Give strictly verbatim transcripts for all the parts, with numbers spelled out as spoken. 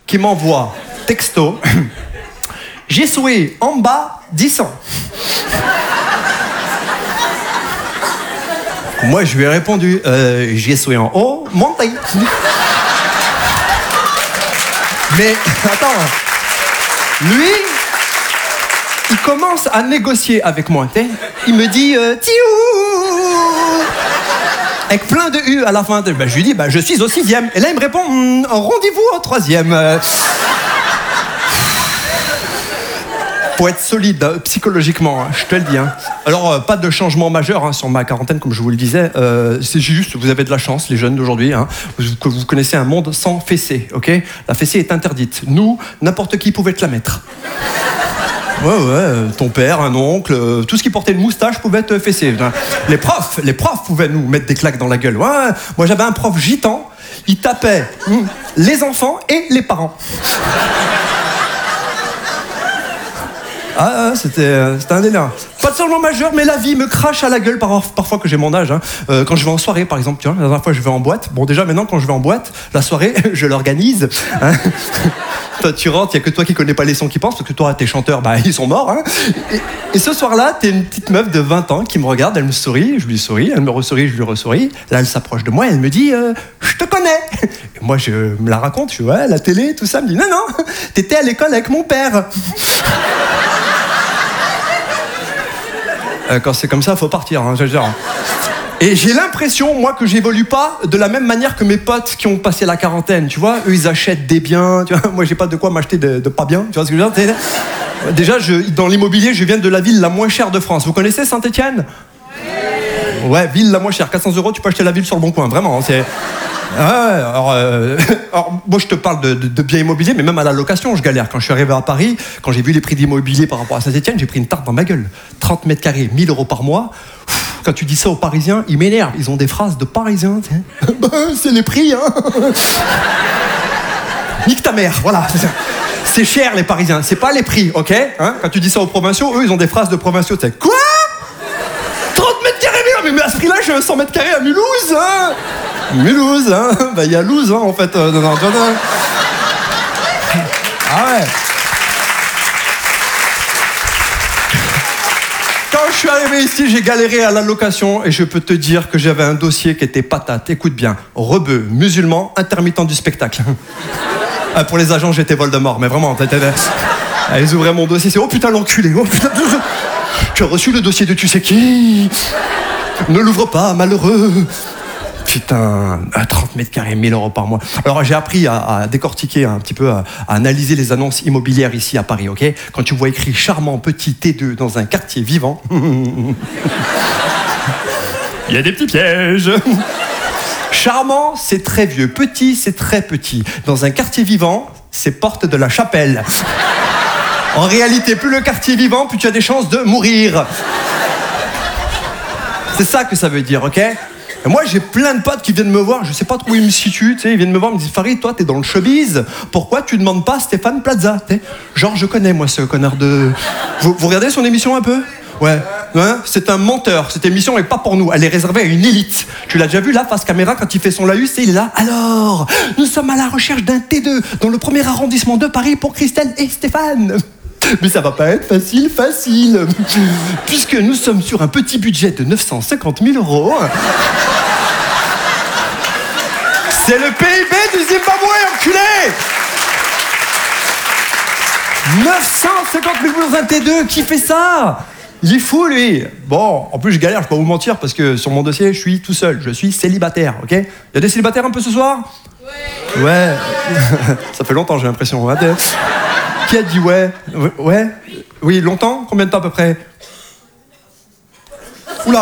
qui m'envoie texto « J'ai souhaité en bas dix ans ». Moi, je lui ai répondu euh, « J'ai souhaité en haut, montez ». Mais, attends, lui, il commence à négocier avec moi, tu sais. Il me dit euh, « Tiou !» avec plein de U à la fin. Ben, je lui dis ben, « Je suis au sixième ». Et là, il me répond hm, « Rendez-vous au troisième ». Faut être solide hein, psychologiquement, hein, je te le dis. Hein. Alors, euh, pas de changement majeur hein, sur ma quarantaine, comme je vous le disais. Euh, c'est juste, vous avez de la chance, les jeunes d'aujourd'hui, hein, que vous connaissez un monde sans fessée, ok ? La fessée est interdite. Nous, n'importe qui pouvait te la mettre. Ouais, ouais, ton père, un oncle, euh, tout ce qui portait une moustache pouvait te fesser. Les profs, les profs pouvaient nous mettre des claques dans la gueule. Ouais, moi, j'avais un prof gitan, il tapait hum, les enfants et les parents. Ah, c'était, c'était un délire. Pas de changement majeur, mais la vie me crache à la gueule par, parfois que j'ai mon âge. Hein. Euh, quand je vais en soirée, par exemple, tu vois, la dernière fois je vais en boîte. Bon, déjà maintenant, quand je vais en boîte, la soirée, je l'organise. Hein. Toi, tu rentres, il n'y a que toi qui connais pas les sons qui pensent, parce que toi, tes chanteurs, bah, ils sont morts. Hein. Et, et ce soir-là, t'es une petite meuf de vingt ans qui me regarde, elle me sourit, je lui souris, elle me ressourit, je lui ressouris. Là, elle s'approche de moi, elle me dit euh, « Je te connais !» Et moi, je me la raconte, je suis ouais, la télé, tout ça. Elle me dit « Non, non, t'étais à l'école avec mon père. » Quand c'est comme ça, faut partir, hein, je veux dire. Et j'ai l'impression, moi, que j'évolue pas de la même manière que mes potes qui ont passé la quarantaine, tu vois. Eux, ils achètent des biens, tu vois. Moi, j'ai pas de quoi m'acheter de, de pas bien, tu vois ce que je veux dire. Déjà, je, dans l'immobilier, je viens de la ville la moins chère de France. Vous connaissez Saint-Étienne ? Ouais, ville la moins chère, quatre cents euros, tu peux acheter la ville sur le bon coin, vraiment. C'est... Ah ouais, alors, euh, alors, moi je te parle de, de, de biens immobiliers, mais même à la location, je galère. Quand je suis arrivé à Paris, quand j'ai vu les prix d'immobilier par rapport à Saint-Étienne, j'ai pris une tarte dans ma gueule. trente mètres carrés, mille euros par mois. Quand tu dis ça aux Parisiens, ils m'énervent. Ils ont des phrases de Parisiens. Ben, c'est les prix, hein. Nique ta mère, voilà. C'est cher les Parisiens, c'est pas les prix, ok hein. Quand tu dis ça aux provinciaux, eux ils ont des phrases de provinciaux. Tu sais, quoi trente mètres carrés, mais, mais à ce prix-là, j'ai un cent mètres carrés à Mulhouse, hein. Mulhouse, hein. Bah, il y a Louse, hein, en fait. Euh, non, non, non. Ah ouais. Quand je suis arrivé ici, j'ai galéré à la location et je peux te dire que j'avais un dossier qui était patate. Écoute bien, rebeu, musulman, intermittent du spectacle. Ah, pour les agents, j'étais Voldemort, mais vraiment. Ah, ils ouvraient mon dossier, c'est oh putain l'enculé, oh putain. Tu as reçu le dossier de tu sais qui. Ne l'ouvre pas, malheureux. Putain, à trente mètres carrés, mille euros par mois. Alors j'ai appris à, à décortiquer un petit peu, à, à analyser les annonces immobilières ici à Paris, ok ? Quand tu vois écrit charmant petit T deux dans un quartier vivant, il y a des petits pièges. Charmant, c'est très vieux. Petit, c'est très petit. Dans un quartier vivant, c'est porte de la Chapelle. En réalité, plus le quartier est vivant, plus tu as des chances de mourir. C'est ça que ça veut dire, ok ? Et moi, j'ai plein de potes qui viennent me voir, je sais pas trop où ils me situent, tu sais, ils viennent me voir, ils me disent « Farid, toi, t'es dans le showbiz, pourquoi tu demandes pas Stéphane Plaza ?» Genre, je connais, moi, ce connard de... Vous, vous regardez son émission un peu ? Ouais. Hein, c'est un menteur. Cette émission n'est pas pour nous. Elle est réservée à une élite. Tu l'as déjà vu là, face caméra, quand il fait son laïus, il est là. Alors, nous sommes à la recherche d'un T deux dans le premier arrondissement de Paris pour Christelle et Stéphane. Mais ça va pas être facile, facile. Puisque nous sommes sur un petit budget de neuf cent cinquante mille euros. C'est le P I B du Zimbabwe, enculé. neuf cent cinquante mille euros dans un T deux, qui fait ça? Il est fou, lui. Bon, en plus, je galère, je peux pas vous mentir, parce que sur mon dossier, je suis tout seul. Je suis célibataire, ok? Il y a des célibataires un peu ce soir? Ouais. Ouais. Ça fait longtemps, j'ai l'impression. Ouais. Qui a dit ouais? Ouais? Oui, longtemps? Combien de temps à peu près? Oula.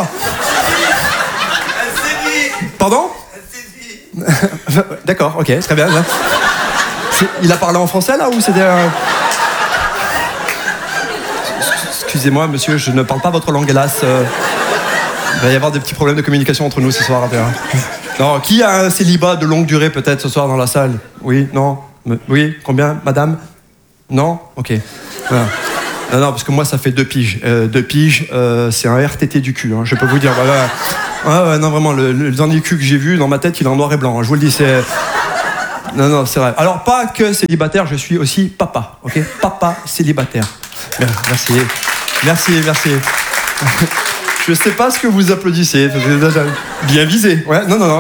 Pardon? D'accord, ok, très bien. Il a parlé en français, là, ou c'était... Un... Excusez-moi, monsieur, je ne parle pas votre langue, hélas. Euh, il va y avoir des petits problèmes de communication entre nous ce soir. Non, qui a un célibat de longue durée, peut-être, ce soir dans la salle? Oui, non? Oui, combien, madame? Non? Ok. Voilà. Non, non, parce que moi, ça fait deux piges. Euh, deux piges, euh, c'est un R T T du cul, hein, je peux vous dire. Voilà. Ah, ouais, non, vraiment, le, le dernier cul que j'ai vu, dans ma tête, il est en noir et blanc. Hein, je vous le dis, c'est... Non, non, c'est vrai. Alors, pas que célibataire, je suis aussi papa, ok? Papa célibataire. Merci, merci, merci. Je sais pas ce que vous applaudissez. Bien visé. Ouais, non, non, non.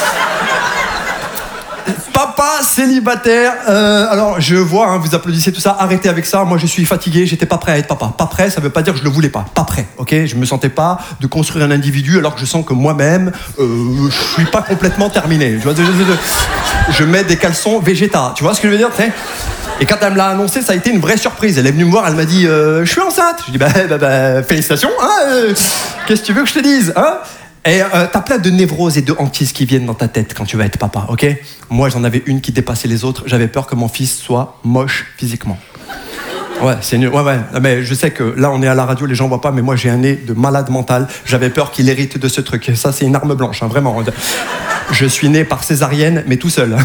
Papa célibataire. Euh, alors, je vois, hein, vous applaudissez tout ça. Arrêtez avec ça. Moi, je suis fatigué. J'étais pas prêt à être papa. Pas prêt, ça veut pas dire que je le voulais pas. Pas prêt, ok? Je me sentais pas de construire un individu alors que je sens que moi-même, euh, je suis pas complètement terminé. Je, je, je, je mets des caleçons végéta. Tu vois ce que je veux dire, t'sais? Et quand elle me l'a annoncé, ça a été une vraie surprise. Elle est venue me voir, elle m'a dit euh, « Je suis enceinte !» Je dis bah, « bah, bah, félicitations, hein, euh, qu'est-ce que tu veux que je te dise, hein ?» Et euh, t'as plein de névroses et de hantises qui viennent dans ta tête quand tu vas être papa, ok? Moi, j'en avais une qui dépassait les autres. J'avais peur que mon fils soit moche physiquement. Ouais, c'est nul. Ouais, ouais. Mais je sais que là, on est à la radio, les gens voient pas, mais moi, j'ai un nez de malade mental. J'avais peur qu'il hérite de ce truc. Et ça, c'est une arme blanche, hein, vraiment. Je suis né par césarienne, mais tout seul.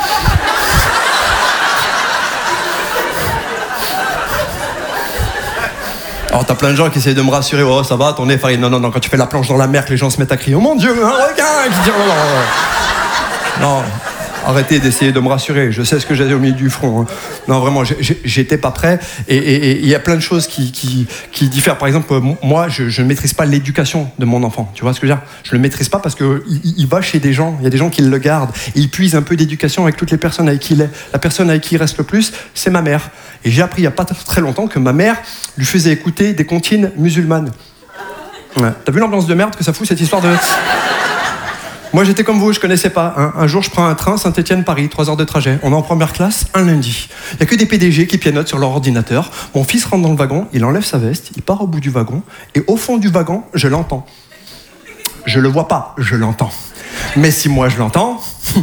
Alors t'as plein de gens qui essayent de me rassurer, oh ça va, ton nez, Farid. Non, non, non, quand tu fais la planche dans la mer, que les gens se mettent à crier, oh mon Dieu, un requin qui dit, oh, non, non, non, arrêtez d'essayer de me rassurer, je sais ce que j'ai au milieu du front. Hein. Non, vraiment, j'étais pas prêt, et il y a plein de choses qui, qui, qui diffèrent. Par exemple, moi, je, je ne maîtrise pas l'éducation de mon enfant, tu vois ce que je veux dire? Je le maîtrise pas parce qu'il il va chez des gens, il y a des gens qui le gardent, et il puise un peu d'éducation avec toutes les personnes avec qui il est. La personne avec qui il reste le plus, c'est ma mère. Et j'ai appris il n'y a pas très longtemps que ma mère lui faisait écouter des comptines musulmanes. Ouais. T'as vu l'ambiance de merde que ça fout, cette histoire de... Moi, j'étais comme vous, je connaissais pas. Hein. Un jour, je prends un train Saint-Étienne-Paris, trois heures de trajet. On est en première classe, un lundi. Il n'y a que des P D G qui pianotent sur leur ordinateur. Mon fils rentre dans le wagon, il enlève sa veste, il part au bout du wagon, et au fond du wagon, je l'entends. Je le vois pas, je l'entends. Mais si moi, je l'entends...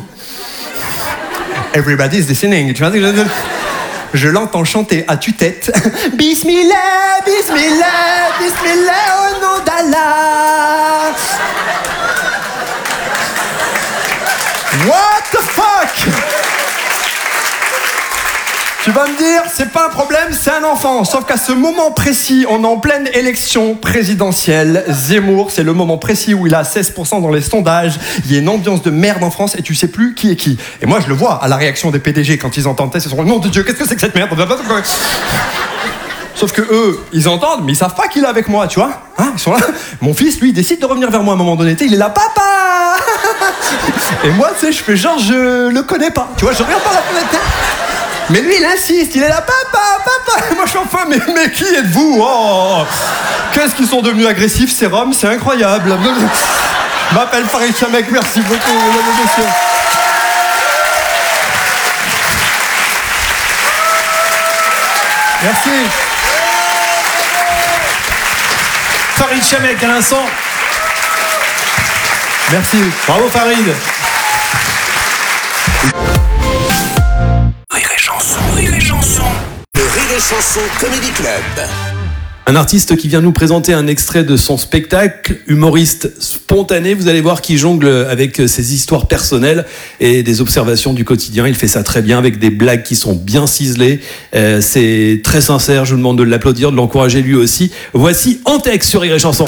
Everybody's listening, tu vois ce que je veux dire? Je l'entends chanter à tue-tête. Bismillah, Bismillah, Bismillah, au nom d'Allah. What the fuck? Tu vas me dire, c'est pas un problème, c'est un enfant. Sauf qu'à ce moment précis, on est en pleine élection présidentielle. Zemmour, c'est le moment précis où il a seize pour cent dans les sondages. Il y a une ambiance de merde en France et tu sais plus qui est qui. Et moi, je le vois à la réaction des P D G quand ils entendent ça. Ils se sont dit, nom de Dieu, qu'est-ce que c'est que cette merde? Sauf que eux, ils entendent, mais ils savent pas qu'il est avec moi, tu vois. Hein, ils sont là. Mon fils, lui, il décide de revenir vers moi à un moment donné. Il est là, papa. Et moi, tu sais, je fais genre, je le connais pas. Tu vois, je regarde par la fenêtre. Mais lui, il insiste, il est là, papa, papa. Et moi, je suis enfin, mais, mais qui êtes-vous? Oh, qu'est-ce qu'ils sont devenus agressifs, ces Roms, c'est incroyable. Je m'appelle Farid Chamek, merci beaucoup, mesdames et messieurs. Merci. Farid Chamek, à l'instant. Merci. Bravo, Farid. Rire et chanson, rire et chanson. Le Rire et Chanson Comedy Club. Un artiste qui vient nous présenter un extrait de son spectacle, humoriste spontané, vous allez voir qu'il jongle avec ses histoires personnelles et des observations du quotidien. Il fait ça très bien avec des blagues qui sont bien ciselées. Euh, c'est très sincère, je vous demande de l'applaudir, de l'encourager lui aussi. Voici Antex sur Rire et Chanson.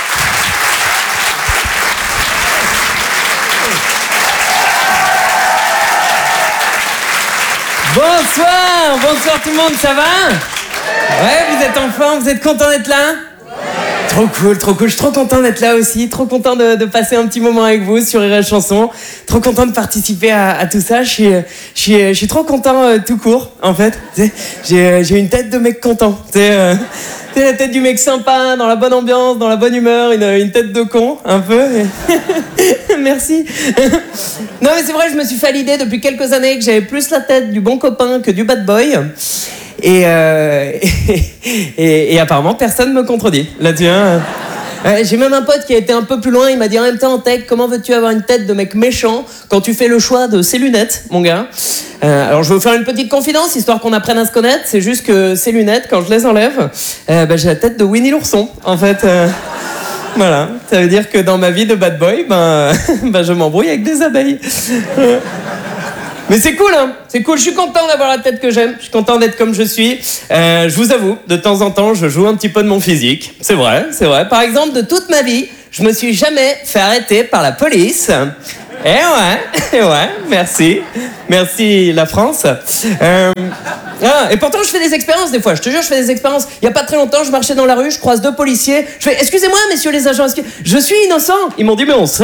Bonsoir, bonsoir tout le monde, ça va? Ouais, vous êtes en forme, vous êtes content d'être là? Ouais. Trop cool, trop cool, je suis trop content d'être là aussi, trop content de, de passer un petit moment avec vous sur Rire et Chanson, trop content de participer à, à tout ça, je suis, je suis, je suis trop content euh, tout court, en fait, j'ai, j'ai une tête de mec content, c'est euh, la tête du mec sympa, dans la bonne ambiance, dans la bonne humeur, une, une tête de con, un peu. Merci. Non mais c'est vrai, je me suis fait l'idée depuis quelques années que j'avais plus la tête du bon copain que du bad boy. Et, euh, et, et, et apparemment, personne ne me contredit là-dessus. Hein. J'ai même un pote qui a été un peu plus loin, il m'a dit en même temps, Tech, comment veux-tu avoir une tête de mec méchant quand tu fais le choix de ces lunettes, mon gars? euh, Alors je vais vous faire une petite confidence, histoire qu'on apprenne à se connaître. C'est juste que ces lunettes, quand je les enlève, euh, bah, j'ai la tête de Winnie l'ourson, en fait. Euh, voilà, ça veut dire que dans ma vie de bad boy, ben, ben je m'embrouille avec des abeilles. Mais c'est cool, hein. C'est cool, je suis content d'avoir la tête que j'aime, je suis content d'être comme je suis. Euh, je vous avoue, de temps en temps, je joue un petit peu de mon physique. C'est vrai, c'est vrai. Par exemple, de toute ma vie, je me suis jamais fait arrêter par la police. Eh ouais, eh ouais, merci. Merci la France. Euh, ah, et pourtant je fais des expériences des fois, je te jure je fais des expériences. Il y a pas très longtemps je marchais dans la rue, je croise deux policiers, je fais « Excusez-moi messieurs les agents, est-ce que... je suis innocent ?» Ils m'ont dit « Mais on sait !»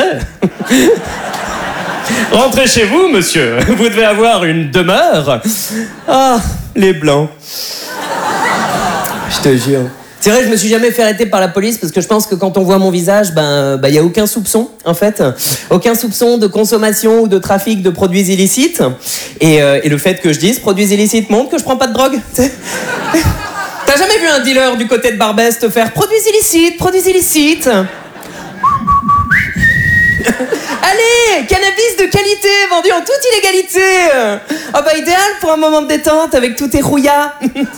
Rentrez chez vous monsieur, vous devez avoir une demeure. Ah, les blancs. Je te jure. C'est vrai, je me suis jamais fait arrêter par la police parce que je pense que quand on voit mon visage, ben, ben, y a aucun soupçon, en fait. Aucun soupçon de consommation ou de trafic de produits illicites. Et, euh, et le fait que je dise produits illicites montre que je prends pas de drogue. T'as jamais vu un dealer du côté de Barbès te faire produits illicites, produits illicites? Allez, cannabis de qualité, vendu en toute illégalité. Ah bah idéal pour un moment de détente avec tous tes rouillas.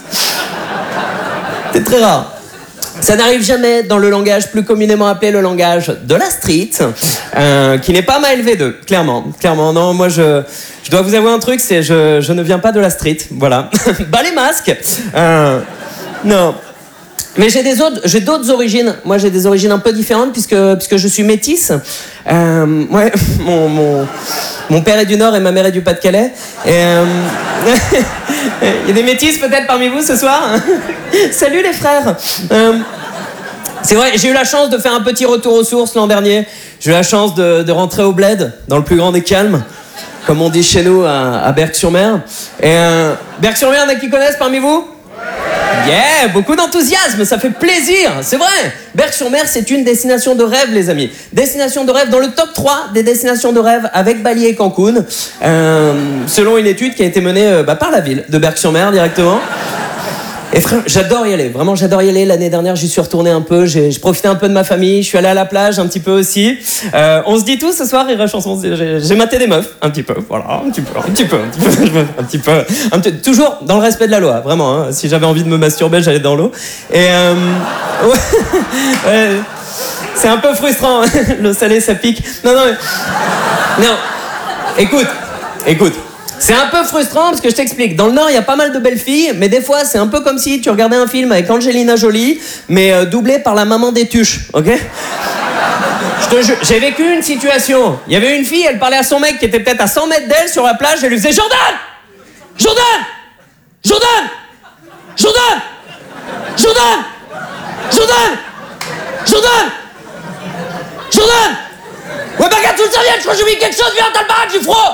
C'est très rare. Ça n'arrive jamais dans le langage plus communément appelé le langage de la street, euh, qui n'est pas ma L V deux, clairement. Clairement, non, moi je, je dois vous avouer un truc, c'est je, je ne viens pas de la street, voilà. Bas les masques. Euh, non. Mais j'ai des autres, j'ai d'autres origines. Moi, j'ai des origines un peu différentes puisque puisque je suis métisse. Euh, ouais, mon mon mon père est du Nord et ma mère est du Pas-de-Calais. Et euh, il y a des métisses peut-être parmi vous ce soir. Salut les frères. Euh, c'est vrai, j'ai eu la chance de faire un petit retour aux sources l'an dernier. J'ai eu la chance de, de rentrer au bled, dans le plus grand des calmes, comme on dit chez nous à, à Berck-sur-Mer. Et euh, Berck-sur-Mer, il y en a qui connaissent parmi vous? Yeah, beaucoup d'enthousiasme, ça fait plaisir, c'est vrai. Berck-sur-Mer, c'est une destination de rêve, les amis. Destination de rêve dans le top trois des destinations de rêve avec Bali et Cancun, euh, selon une étude qui a été menée euh, bah, par la ville de Berck-sur-Mer directement. Et frère, j'adore y aller, vraiment j'adore y aller. L'année dernière, j'y suis retourné un peu, j'ai, j'ai profité un peu de ma famille, je suis allé à la plage un petit peu aussi. Euh, on se dit tout ce soir, Rire et Chanson, j'ai, j'ai maté des meufs, un petit peu, voilà, un petit peu, un petit peu, un petit peu, un petit peu, un petit, toujours dans le respect de la loi, vraiment. Hein, si j'avais envie de me masturber, j'allais dans l'eau. Et euh, ouais, ouais, c'est un peu frustrant, le salé ça pique. Non, non, mais, non, écoute, écoute. C'est un peu frustrant parce que je t'explique. Dans le Nord, il y a pas mal de belles filles, mais des fois, c'est un peu comme si tu regardais un film avec Angelina Jolie, mais euh, doublé par la maman des tuches, ok? Je te jure, j'ai vécu une situation. Il y avait une fille, elle parlait à son mec qui était peut-être à cent mètres d'elle sur la plage, elle lui faisait « Jordan! Jordan! Jordan! Jordan! Jordan! Jordan! Jordan! Jordan! Ouais, bah regarde sous le serviette, je crois que j'ai oublié quelque chose, viens, t'as le baraque, j'ai froid! »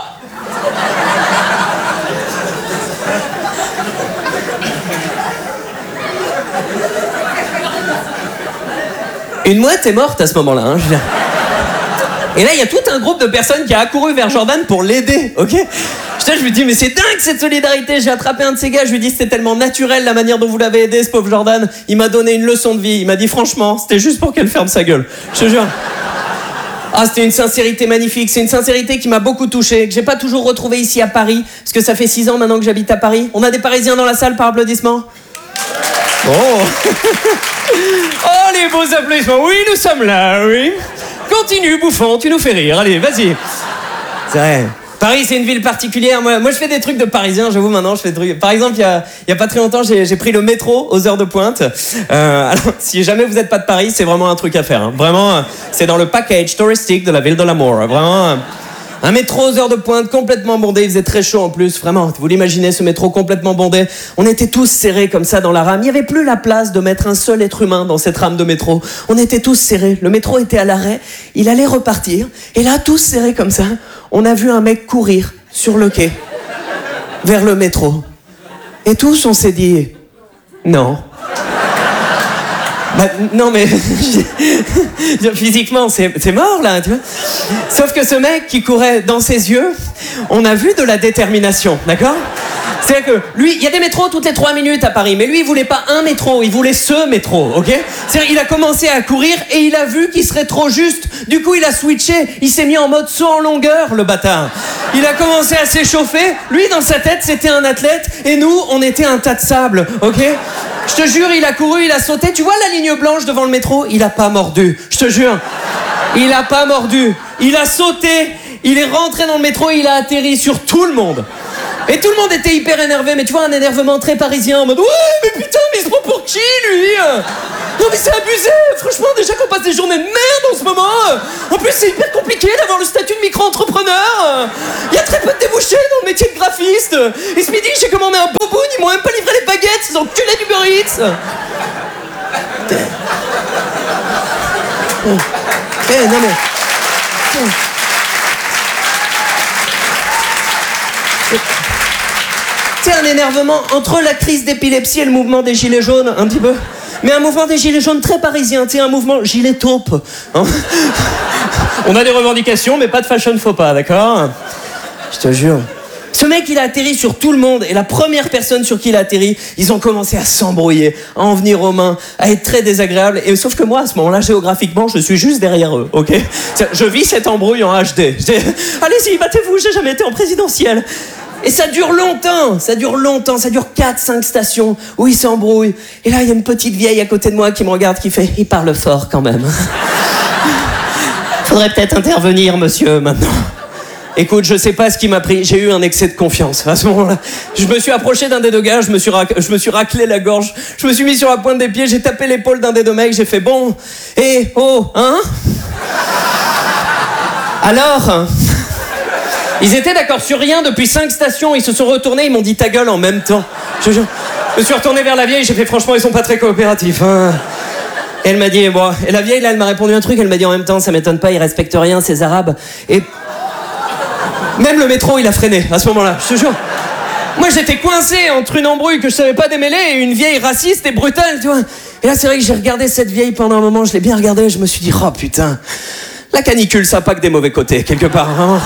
Une mouette est morte à ce moment-là, hein, je veux dire. Et là, il y a tout un groupe de personnes qui a accouru vers Jordan pour l'aider, ok? Putain, je lui dis, mais c'est dingue cette solidarité. J'ai attrapé un de ces gars, je lui dis, c'était tellement naturel la manière dont vous l'avez aidé, ce pauvre Jordan. Il m'a donné une leçon de vie. Il m'a dit, franchement, c'était juste pour qu'elle ferme sa gueule. Je te jure. Ah, c'était une sincérité magnifique. C'est une sincérité qui m'a beaucoup touché, que j'ai pas toujours retrouvé ici à Paris, parce que ça fait six ans maintenant que j'habite à Paris. On a des Parisiens dans la salle par applaudissement? Oh. Oh, les beaux applaudissements. Oui, nous sommes là, oui. Continue, bouffon, tu nous fais rire. Allez, vas-y. C'est vrai. Paris, c'est une ville particulière. Moi, moi, je fais des trucs de parisien, j'avoue, maintenant, je fais des trucs. Par exemple, il y a, il y a pas très longtemps, j'ai, j'ai pris le métro aux heures de pointe. Euh, alors, si jamais vous n'êtes pas de Paris, c'est vraiment un truc à faire. Hein. Vraiment, c'est dans le package touristique de la ville de l'amour. Vraiment, un métro aux heures de pointe, complètement bondé. Il faisait très chaud en plus, vraiment. Vous l'imaginez, ce métro complètement bondé. On était tous serrés comme ça dans la rame. Il n'y avait plus la place de mettre un seul être humain dans cette rame de métro. On était tous serrés. Le métro était à l'arrêt. Il allait repartir. Et là, tous serrés comme ça, on a vu un mec courir sur le quai vers le métro. Et tous, on s'est dit, non. Bah, non mais physiquement c'est, c'est mort là, tu vois. Sauf que ce mec qui courait dans ses yeux, on a vu de la détermination, d'accord? C'est-à-dire que lui, il y a des métros toutes les trois minutes à Paris, mais lui il voulait pas un métro, il voulait ce métro, ok? C'est-à-dire il a commencé à courir et il a vu qu'il serait trop juste. Du coup il a switché, il s'est mis en mode saut en longueur, le bâtard. Il a commencé à s'échauffer. Lui dans sa tête c'était un athlète et nous on était un tas de sable, ok? Je te jure, il a couru, il a sauté. Tu vois la ligne blanche devant le métro? Il a pas mordu. Je te jure. Il a pas mordu. Il a sauté. Il est rentré dans le métro et il a atterri sur tout le monde. Et tout le monde était hyper énervé. Mais tu vois, un énervement très parisien en mode « Ouais, mais putain, mais il se prend pour qui, lui ?» Non mais c'est abusé, franchement, déjà qu'on passe des journées de merde en ce moment. En plus, c'est hyper compliqué d'avoir le statut de micro-entrepreneur. Il y a très peu de débouchés dans le métier de graphiste. Et ce midi, j'ai commandé un boboon, ils m'ont même pas livré les baguettes, ces enculés d'Uber Eats. Eh, non mais... C'est un énervement entre la crise d'épilepsie et le mouvement des gilets jaunes, un petit peu. Mais un mouvement des gilets jaunes très parisien, c'est un mouvement gilet taupe. Hein. On a des revendications, mais pas de fashion faux pas, d'accord? Je te jure. Ce mec, il a atterri sur tout le monde, et la première personne sur qui il a atterri, ils ont commencé à s'embrouiller, à en venir aux mains, à être très désagréables. Et sauf que moi, à ce moment-là, géographiquement, je suis juste derrière eux, ok? Je vis cette embrouille en H D. Allez-y, battez-vous, j'ai jamais été en présidentielle. Et ça dure longtemps, ça dure longtemps, ça dure quatre cinq stations où ils s'embrouillent. Et là, il y a une petite vieille à côté de moi qui me regarde, qui fait « Il parle fort quand même. Faudrait peut-être intervenir, monsieur, maintenant. » Écoute, je sais pas ce qui m'a pris, j'ai eu un excès de confiance à ce moment-là. Je me suis approché d'un des deux gars, je me suis, rac... je me suis raclé la gorge, je me suis mis sur la pointe des pieds, j'ai tapé l'épaule d'un des deux mecs, j'ai fait « Bon, et oh, hein ?» Alors, ils étaient d'accord sur rien depuis cinq stations, ils se sont retournés, ils m'ont dit ta gueule en même temps. Je, je, je me suis retourné vers la vieille, j'ai fait franchement ils sont pas très coopératifs. Hein. Et elle m'a dit, bon, et la vieille là elle m'a répondu un truc, elle m'a dit en même temps ça m'étonne pas, ils respectent rien ces arabes. Et même le métro il a freiné à ce moment-là, je te jure. Moi j'étais coincé entre une embrouille que je savais pas démêler et une vieille raciste et brutale, tu vois. Et là c'est vrai que j'ai regardé cette vieille pendant un moment, je l'ai bien regardée, je me suis dit, oh putain, la canicule ça n'a pas que des mauvais côtés quelque part, vraiment.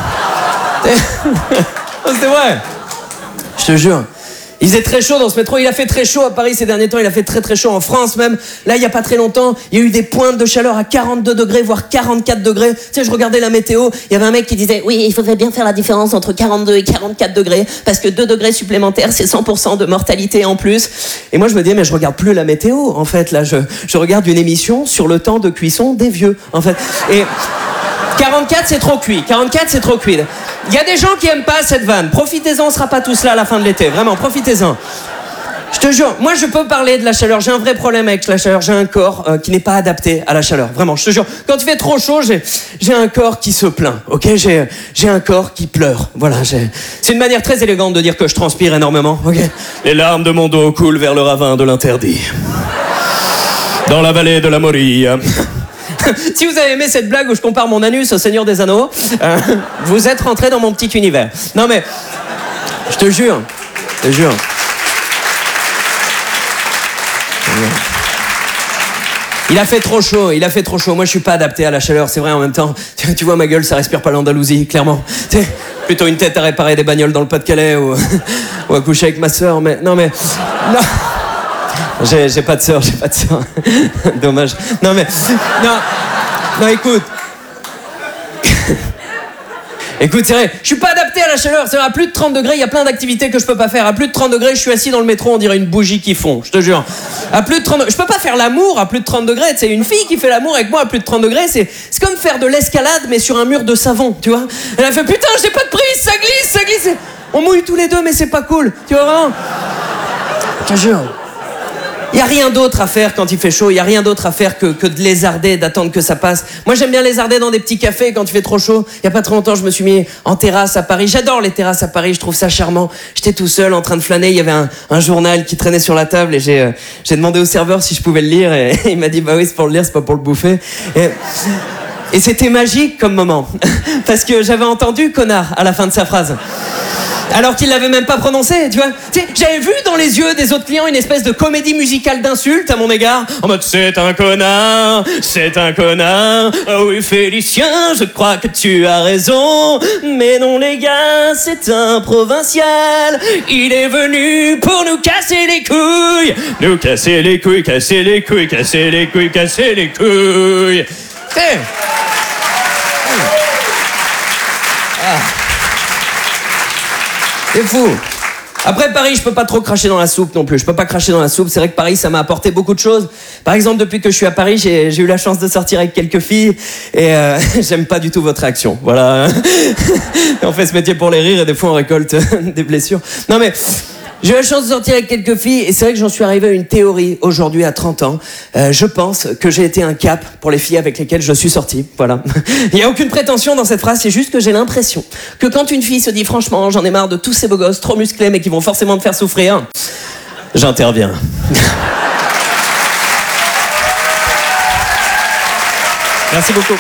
C'est vrai. Je te jure. Il faisait très chaud dans ce métro. Il a fait très chaud à Paris ces derniers temps. Il a fait très très chaud en France même. Là, il n'y a pas très longtemps, il y a eu des pointes de chaleur à quarante-deux degrés, voire quarante-quatre degrés. Tu sais, je regardais la météo. Il y avait un mec qui disait « Oui, il faudrait bien faire la différence entre quarante-deux et quarante-quatre degrés parce que deux degrés supplémentaires, c'est cent pour cent de mortalité en plus. » Et moi, je me dis « Mais je regarde plus la météo, en fait. Là, je, je regarde une émission sur le temps de cuisson des vieux, en fait. » Et... quarante-quatre c'est trop cuit, quarante-quatre c'est trop cuit. Il y a des gens qui aiment pas cette vanne. Profitez-en, on sera pas tous là à la fin de l'été. Vraiment, profitez-en. Je te jure, moi je peux parler de la chaleur. J'ai un vrai problème avec la chaleur. J'ai un corps euh, qui n'est pas adapté à la chaleur. Vraiment, je te jure. Quand il fait trop chaud, j'ai, j'ai un corps qui se plaint. Ok, j'ai, j'ai un corps qui pleure. Voilà, j'ai... c'est une manière très élégante de dire que je transpire énormément. Ok. Les larmes de mon dos coulent vers le ravin de l'interdit. Dans la vallée de la Morille. Si vous avez aimé cette blague où je compare mon anus au Seigneur des Anneaux, euh, vous êtes rentré dans mon petit univers. Non mais, je te jure, je te jure. Il a fait trop chaud, il a fait trop chaud. Moi, je suis pas adapté à la chaleur, c'est vrai en même temps. Tu, tu vois ma gueule, ça respire pas l'Andalousie, clairement. C'est plutôt une tête à réparer des bagnoles dans le Pas-de-Calais ou, ou à coucher avec ma sœur, mais non mais... Non. J'ai, j'ai pas de sœur, j'ai pas de sœur. Dommage. Non mais... Non, non écoute. Écoute, c'est vrai, je suis pas adapté à la chaleur. C'est vrai, à plus de trente degrés, il y a plein d'activités que je peux pas faire. À plus de trente degrés, je suis assis dans le métro, on dirait une bougie qui fond, je te jure. À plus de trente degrés, je peux pas faire l'amour à plus de trente degrés. C'est une fille qui fait l'amour avec moi à plus de trente degrés. C'est, c'est comme faire de l'escalade, mais sur un mur de savon, tu vois. Elle a fait, putain, j'ai pas de prise, ça glisse, ça glisse. On mouille tous les deux, mais c'est pas cool. Tu vois vraiment? Je te jure. Il n'y a rien d'autre à faire quand il fait chaud, il n'y a rien d'autre à faire que, que de lézarder, d'attendre que ça passe. Moi, j'aime bien lézarder dans des petits cafés quand il fait trop chaud. Il n'y a pas très longtemps, je me suis mis en terrasse à Paris. J'adore les terrasses à Paris, je trouve ça charmant. J'étais tout seul en train de flâner, il y avait un, un journal qui traînait sur la table et j'ai, euh, j'ai demandé au serveur si je pouvais le lire et, et il m'a dit « Bah oui, c'est pour le lire, c'est pas pour le bouffer. » Et, et c'était magique comme moment, parce que j'avais entendu « connard » à la fin de sa phrase. Alors qu'il l'avait même pas prononcé, tu vois. Tu sais, j'avais vu dans les yeux des autres clients une espèce de comédie musicale d'insultes à mon égard. En mode, c'est un connard, c'est un connard. Oh oui, Félicien, je crois que tu as raison. Mais non, les gars, c'est un provincial. Il est venu pour nous casser les couilles. Nous casser les couilles, casser les couilles, casser les couilles, casser les couilles. Hey. Ah. C'est fou. Après Paris, je peux pas trop cracher dans la soupe non plus. Je peux pas cracher dans la soupe. C'est vrai que Paris, ça m'a apporté beaucoup de choses. Par exemple, depuis que je suis à Paris, j'ai, j'ai eu la chance de sortir avec quelques filles et euh, j'aime pas du tout votre réaction. Voilà. On fait ce métier pour les rires et des fois on récolte des blessures. Non mais J'ai eu la chance de sortir avec quelques filles et c'est vrai que j'en suis arrivé à une théorie aujourd'hui à trente ans. Euh, je pense que j'ai été un cap pour les filles avec lesquelles je suis sorti. Voilà. Il n'y a aucune prétention dans cette phrase, c'est juste que j'ai l'impression que quand une fille se dit franchement j'en ai marre de tous ces beaux gosses trop musclés mais qui vont forcément te faire souffrir, j'interviens. Merci beaucoup.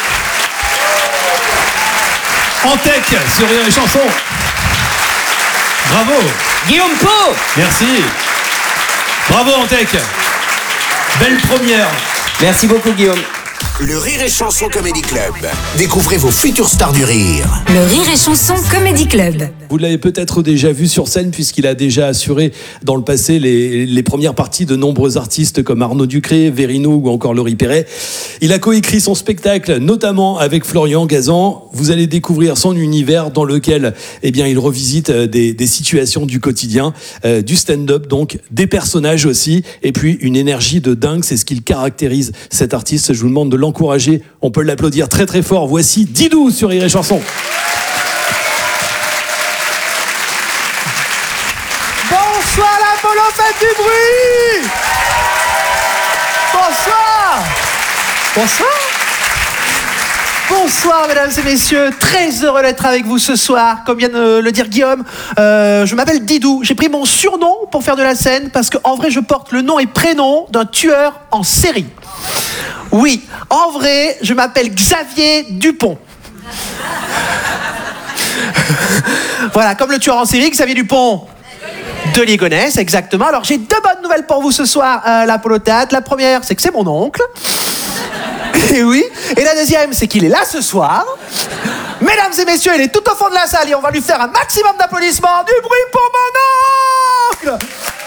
Antec sur Rire et Chanson. Bravo. Guillaume Pau. Merci. Bravo Antec. Belle première. Merci beaucoup Guillaume. Le Rire et Chanson Comedy Club. Découvrez vos futures stars du rire. Le Rire et Chanson Comedy Club. Vous l'avez peut-être déjà vu sur scène puisqu'il a déjà assuré dans le passé les, les premières parties de nombreux artistes comme Arnaud Ducré, Verino ou encore Laurie Perret. Il a coécrit son spectacle notamment avec Florian Gazan. Vous allez découvrir son univers dans lequel eh bien, il revisite des, des situations du quotidien, euh, du stand-up donc, des personnages aussi et puis une énergie de dingue. C'est ce qui caractérise cet artiste. Je vous demande de l'encourager. On peut l'applaudir très très fort. Voici Didou sur Rire et Chanson. Bonsoir l'Apollo, faites du bruit! Bonsoir! Bonsoir! Bonsoir mesdames et messieurs, très heureux d'être avec vous ce soir. Comme vient de le dire Guillaume, euh, je m'appelle Didou. J'ai pris mon surnom pour faire de la scène parce qu'en vrai je porte le nom et prénom d'un tueur en série. Oui, en vrai je m'appelle Xavier Dupont. Voilà, comme le tueur en série, Xavier Dupont de Ligonnès, exactement. Alors j'ai deux bonnes nouvelles pour vous ce soir, euh, l'Apollo Théâtre. La première, c'est que c'est mon oncle. Et oui. Et la deuxième, c'est qu'il est là ce soir. Mesdames et messieurs, il est tout au fond de la salle et on va lui faire un maximum d'applaudissements. Du bruit pour mon oncle.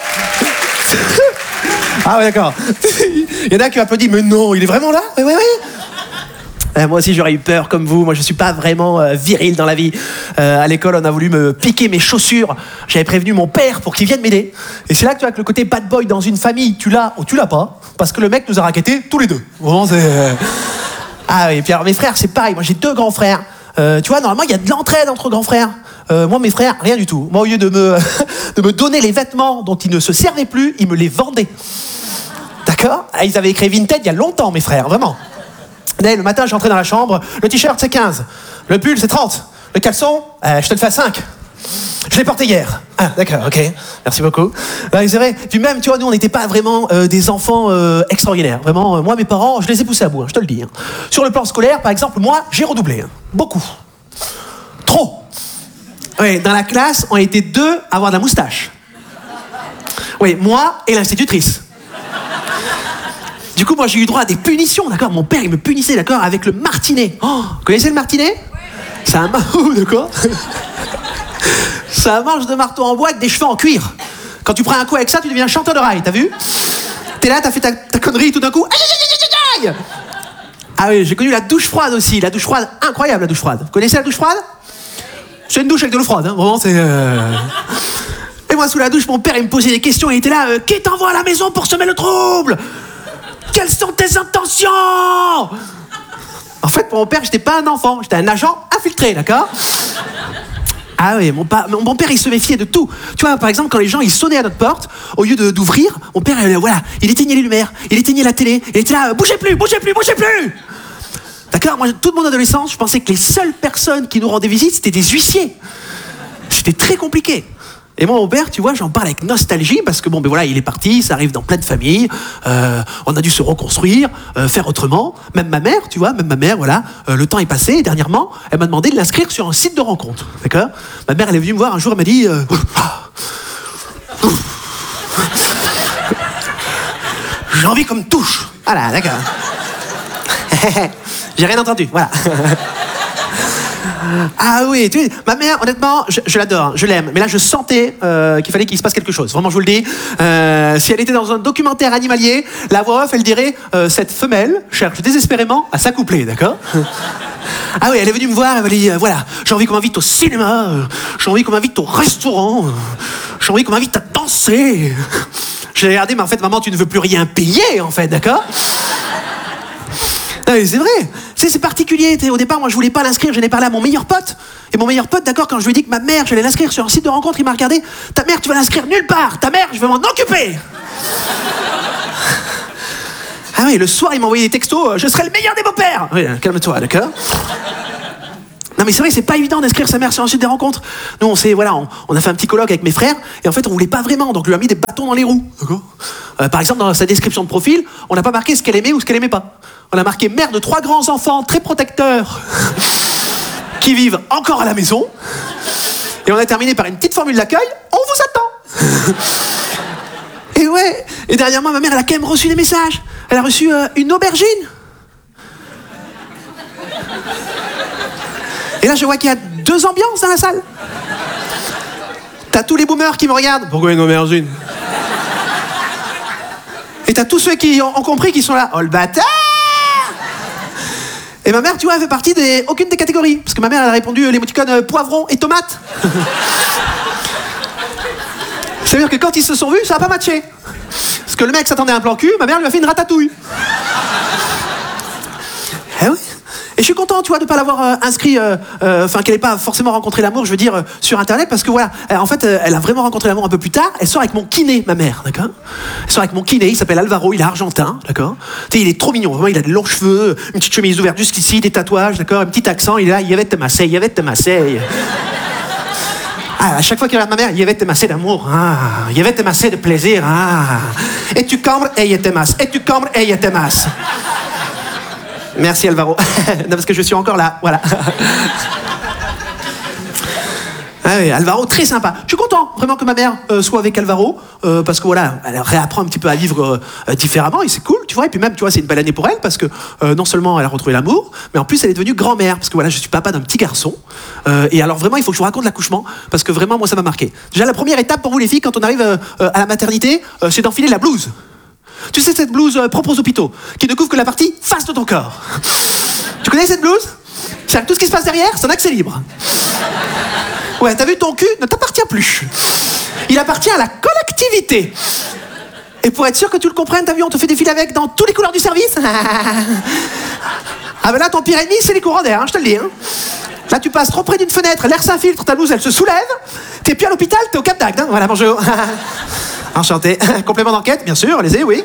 Ah ouais, d'accord. Il y en a qui applaudissent, mais non, il est vraiment là? Oui, oui, oui. Euh, moi aussi j'aurais eu peur comme vous, moi je suis pas vraiment euh, viril dans la vie. Euh, à l'école on a voulu me piquer mes chaussures, j'avais prévenu mon père pour qu'il vienne m'aider. Et c'est là que tu vois que le côté bad boy dans une famille, tu l'as ou tu l'as pas, parce que le mec nous a raquettés tous les deux. Vraiment, c'est... Euh... Ah oui, et puis alors mes frères c'est pareil, moi j'ai deux grands frères. Euh, tu vois, normalement il y a de l'entraide entre grands frères. Euh, moi mes frères, rien du tout. Moi au lieu de me, de me donner les vêtements dont ils ne se servaient plus, ils me les vendaient. D'accord? Ah, ils avaient écrit Vinted il y a longtemps mes frères, vraiment. Le matin, j'entrais dans la chambre, le t-shirt c'est quinze, le pull c'est trente, le caleçon, euh, je te le fais à cinq. Je l'ai porté hier. Ah, d'accord, ok, merci beaucoup. Ouais, c'est vrai, puis même, tu vois, nous on n'était pas vraiment euh, des enfants euh, extraordinaires. Vraiment, euh, moi, mes parents, je les ai poussés à bout, hein, je te le dis. Hein. Sur le plan scolaire, par exemple, moi, j'ai redoublé. Hein. Beaucoup. Trop. Oui, dans la classe, on était deux à avoir de la moustache. Oui, moi et l'institutrice. Du coup, moi, j'ai eu droit à des punitions, d'accord? Mon père, il me punissait, d'accord, avec le martinet. Oh, vous connaissez le martinet? Ouais. C'est un marteau, d'accord? C'est un manche de marteau en bois avec des cheveux en cuir. Quand tu prends un coup avec ça, tu deviens chanteur de rail, t'as vu? T'es là, t'as fait ta, ta connerie, tout d'un coup... Aïe, aïe, aïe, aïe. Ah oui, j'ai connu la douche froide aussi. La douche froide, incroyable, la douche froide. Vous connaissez la douche froide? C'est une douche avec de l'eau froide, hein, vraiment, c'est... Euh... Et moi, sous la douche, mon père, il me posait des questions et il était là... Euh, qui t'envoie à la maison pour semer le trouble? Quelles sont tes intentions? En fait, pour mon père, j'étais pas un enfant, j'étais un agent infiltré, d'accord? Ah oui, mon, pa- mon père, il se méfiait de tout. Tu vois, par exemple, quand les gens, ils sonnaient à notre porte, au lieu de, d'ouvrir, mon père, euh, voilà, il éteignait les lumières, il éteignait la télé, il était là, bougez plus, bougez plus, bougez plus! D'accord? Moi, toute mon adolescence, je pensais que les seules personnes qui nous rendaient visite, c'était des huissiers. C'était très compliqué. Et moi, mon père, tu vois, j'en parle avec nostalgie parce que bon, ben voilà, il est parti, ça arrive dans plein de familles, euh, on a dû se reconstruire, euh, faire autrement. Même ma mère, tu vois, même ma mère, voilà, euh, le temps est passé et dernièrement, elle m'a demandé de l'inscrire sur un site de rencontre, d'accord? Ma mère, elle est venue me voir un jour, elle m'a dit, euh, j'ai envie qu'on me touche. Voilà, d'accord. J'ai rien entendu, voilà. Ah oui, tu sais, ma mère, honnêtement, je, je l'adore, je l'aime. Mais là, je sentais euh, qu'il fallait qu'il se passe quelque chose. Vraiment, je vous le dis. Euh, si elle était dans un documentaire animalier, la voix off, elle dirait euh, cette femelle cherche désespérément à s'accoupler, d'accord? Ah oui, elle est venue me voir, elle m'a dit euh, voilà, j'ai envie qu'on m'invite au cinéma, euh, j'ai envie qu'on m'invite au restaurant, euh, j'ai envie qu'on m'invite à danser. J'ai regardé, mais en fait, maman, tu ne veux plus rien payer, en fait, d'accord? Ah oui, c'est vrai. Tu sais, c'est particulier. Au départ, moi, je voulais pas l'inscrire. J'en ai parlé à mon meilleur pote. Et mon meilleur pote, d'accord, quand je lui ai dit que ma mère, j'allais l'inscrire sur un site de rencontre, il m'a regardé. Ta mère, tu vas l'inscrire nulle part. Ta mère, je vais m'en occuper. Ah oui, le soir, il m'a envoyé des textos. Je serai le meilleur des beaux-pères. Oui, calme-toi, d'accord. Non mais c'est vrai, c'est pas évident d'inscrire sa mère sur un site des rencontres. Nous, on s'est, voilà, on, on a fait un petit colloque avec mes frères, et en fait, on voulait pas vraiment, donc on lui a mis des bâtons dans les roues. D'accord. Euh, par exemple, dans sa description de profil, on n'a pas marqué ce qu'elle aimait ou ce qu'elle aimait pas. On a marqué mère de trois grands enfants très protecteurs qui vivent encore à la maison. Et on a terminé par une petite formule d'accueil. On vous attend. Et ouais. Et dernièrement, ma mère, elle a quand même reçu des messages. Elle a reçu euh, une aubergine. Et là, je vois qu'il y a deux ambiances dans la salle. T'as tous les boomers qui me regardent. Pourquoi une aubergine? Et t'as tous ceux qui ont, ont compris qui sont là. Oh le bâtard! Et ma mère, tu vois, elle fait partie des aucune des catégories. Parce que ma mère, elle a répondu euh, l'émoticône euh, poivron et tomate. C'est-à-dire que quand ils se sont vus, ça n'a pas matché. Parce que le mec s'attendait à un plan cul, ma mère lui a fait une ratatouille. Eh oui. Et je suis content, tu vois, de ne pas l'avoir euh, inscrit, enfin, euh, euh, qu'elle n'ait pas forcément rencontré l'amour, je veux dire, euh, sur Internet, parce que voilà, euh, en fait, euh, elle a vraiment rencontré l'amour un peu plus tard. Elle sort avec mon kiné, ma mère, d'accord. Elle sort avec mon kiné, il s'appelle Alvaro, il est argentin, d'accord. Tu sais, il est trop mignon, vraiment, il a de longs cheveux, une petite chemise ouverte jusqu'ici, des tatouages, d'accord, un petit accent, il est là, il y avait te masser, il y avait te masser. Ah, à chaque fois qu'il regarde ma mère, il y avait te masser d'amour, ah, il y avait te masser de plaisir, ah. Et tu cambres, et il te masse, et tu cambres, et il te masse. Merci Alvaro. Non, parce que je suis encore là, voilà. Ah oui, Alvaro, très sympa. Je suis content, vraiment, que ma mère euh, soit avec Alvaro, euh, parce que voilà, elle réapprend un petit peu à vivre euh, différemment, et c'est cool, tu vois. Et puis même, tu vois, c'est une belle année pour elle, parce que euh, non seulement elle a retrouvé l'amour, mais en plus, elle est devenue grand-mère, parce que voilà, je suis papa d'un petit garçon. Euh, et alors vraiment, il faut que je vous raconte l'accouchement, parce que vraiment, moi, ça m'a marqué. Déjà, la première étape pour vous, les filles, quand on arrive euh, euh, à la maternité, euh, c'est d'enfiler la blouse. Tu sais, cette blouse euh, propre aux hôpitaux, qui ne couvre que la partie face de ton corps. Tu connais cette blouse? C'est tout ce qui se passe derrière, c'est un accès libre. Ouais, t'as vu, ton cul ne t'appartient plus. Il appartient à la collectivité. Et pour être sûr que tu le comprennes, t'as vu, on te fait défiler avec dans tous les couleurs du service. Ah ben là, ton pire ennemi, c'est les courants d'air, hein, je te le dis. Hein. Là, tu passes trop près d'une fenêtre, l'air s'infiltre, ta blouse, elle se soulève. T'es plus à l'hôpital, t'es au Cap d'Agde. Hein. Voilà, bonjour. Enchanté. Complément d'enquête, bien sûr, allez-y, oui.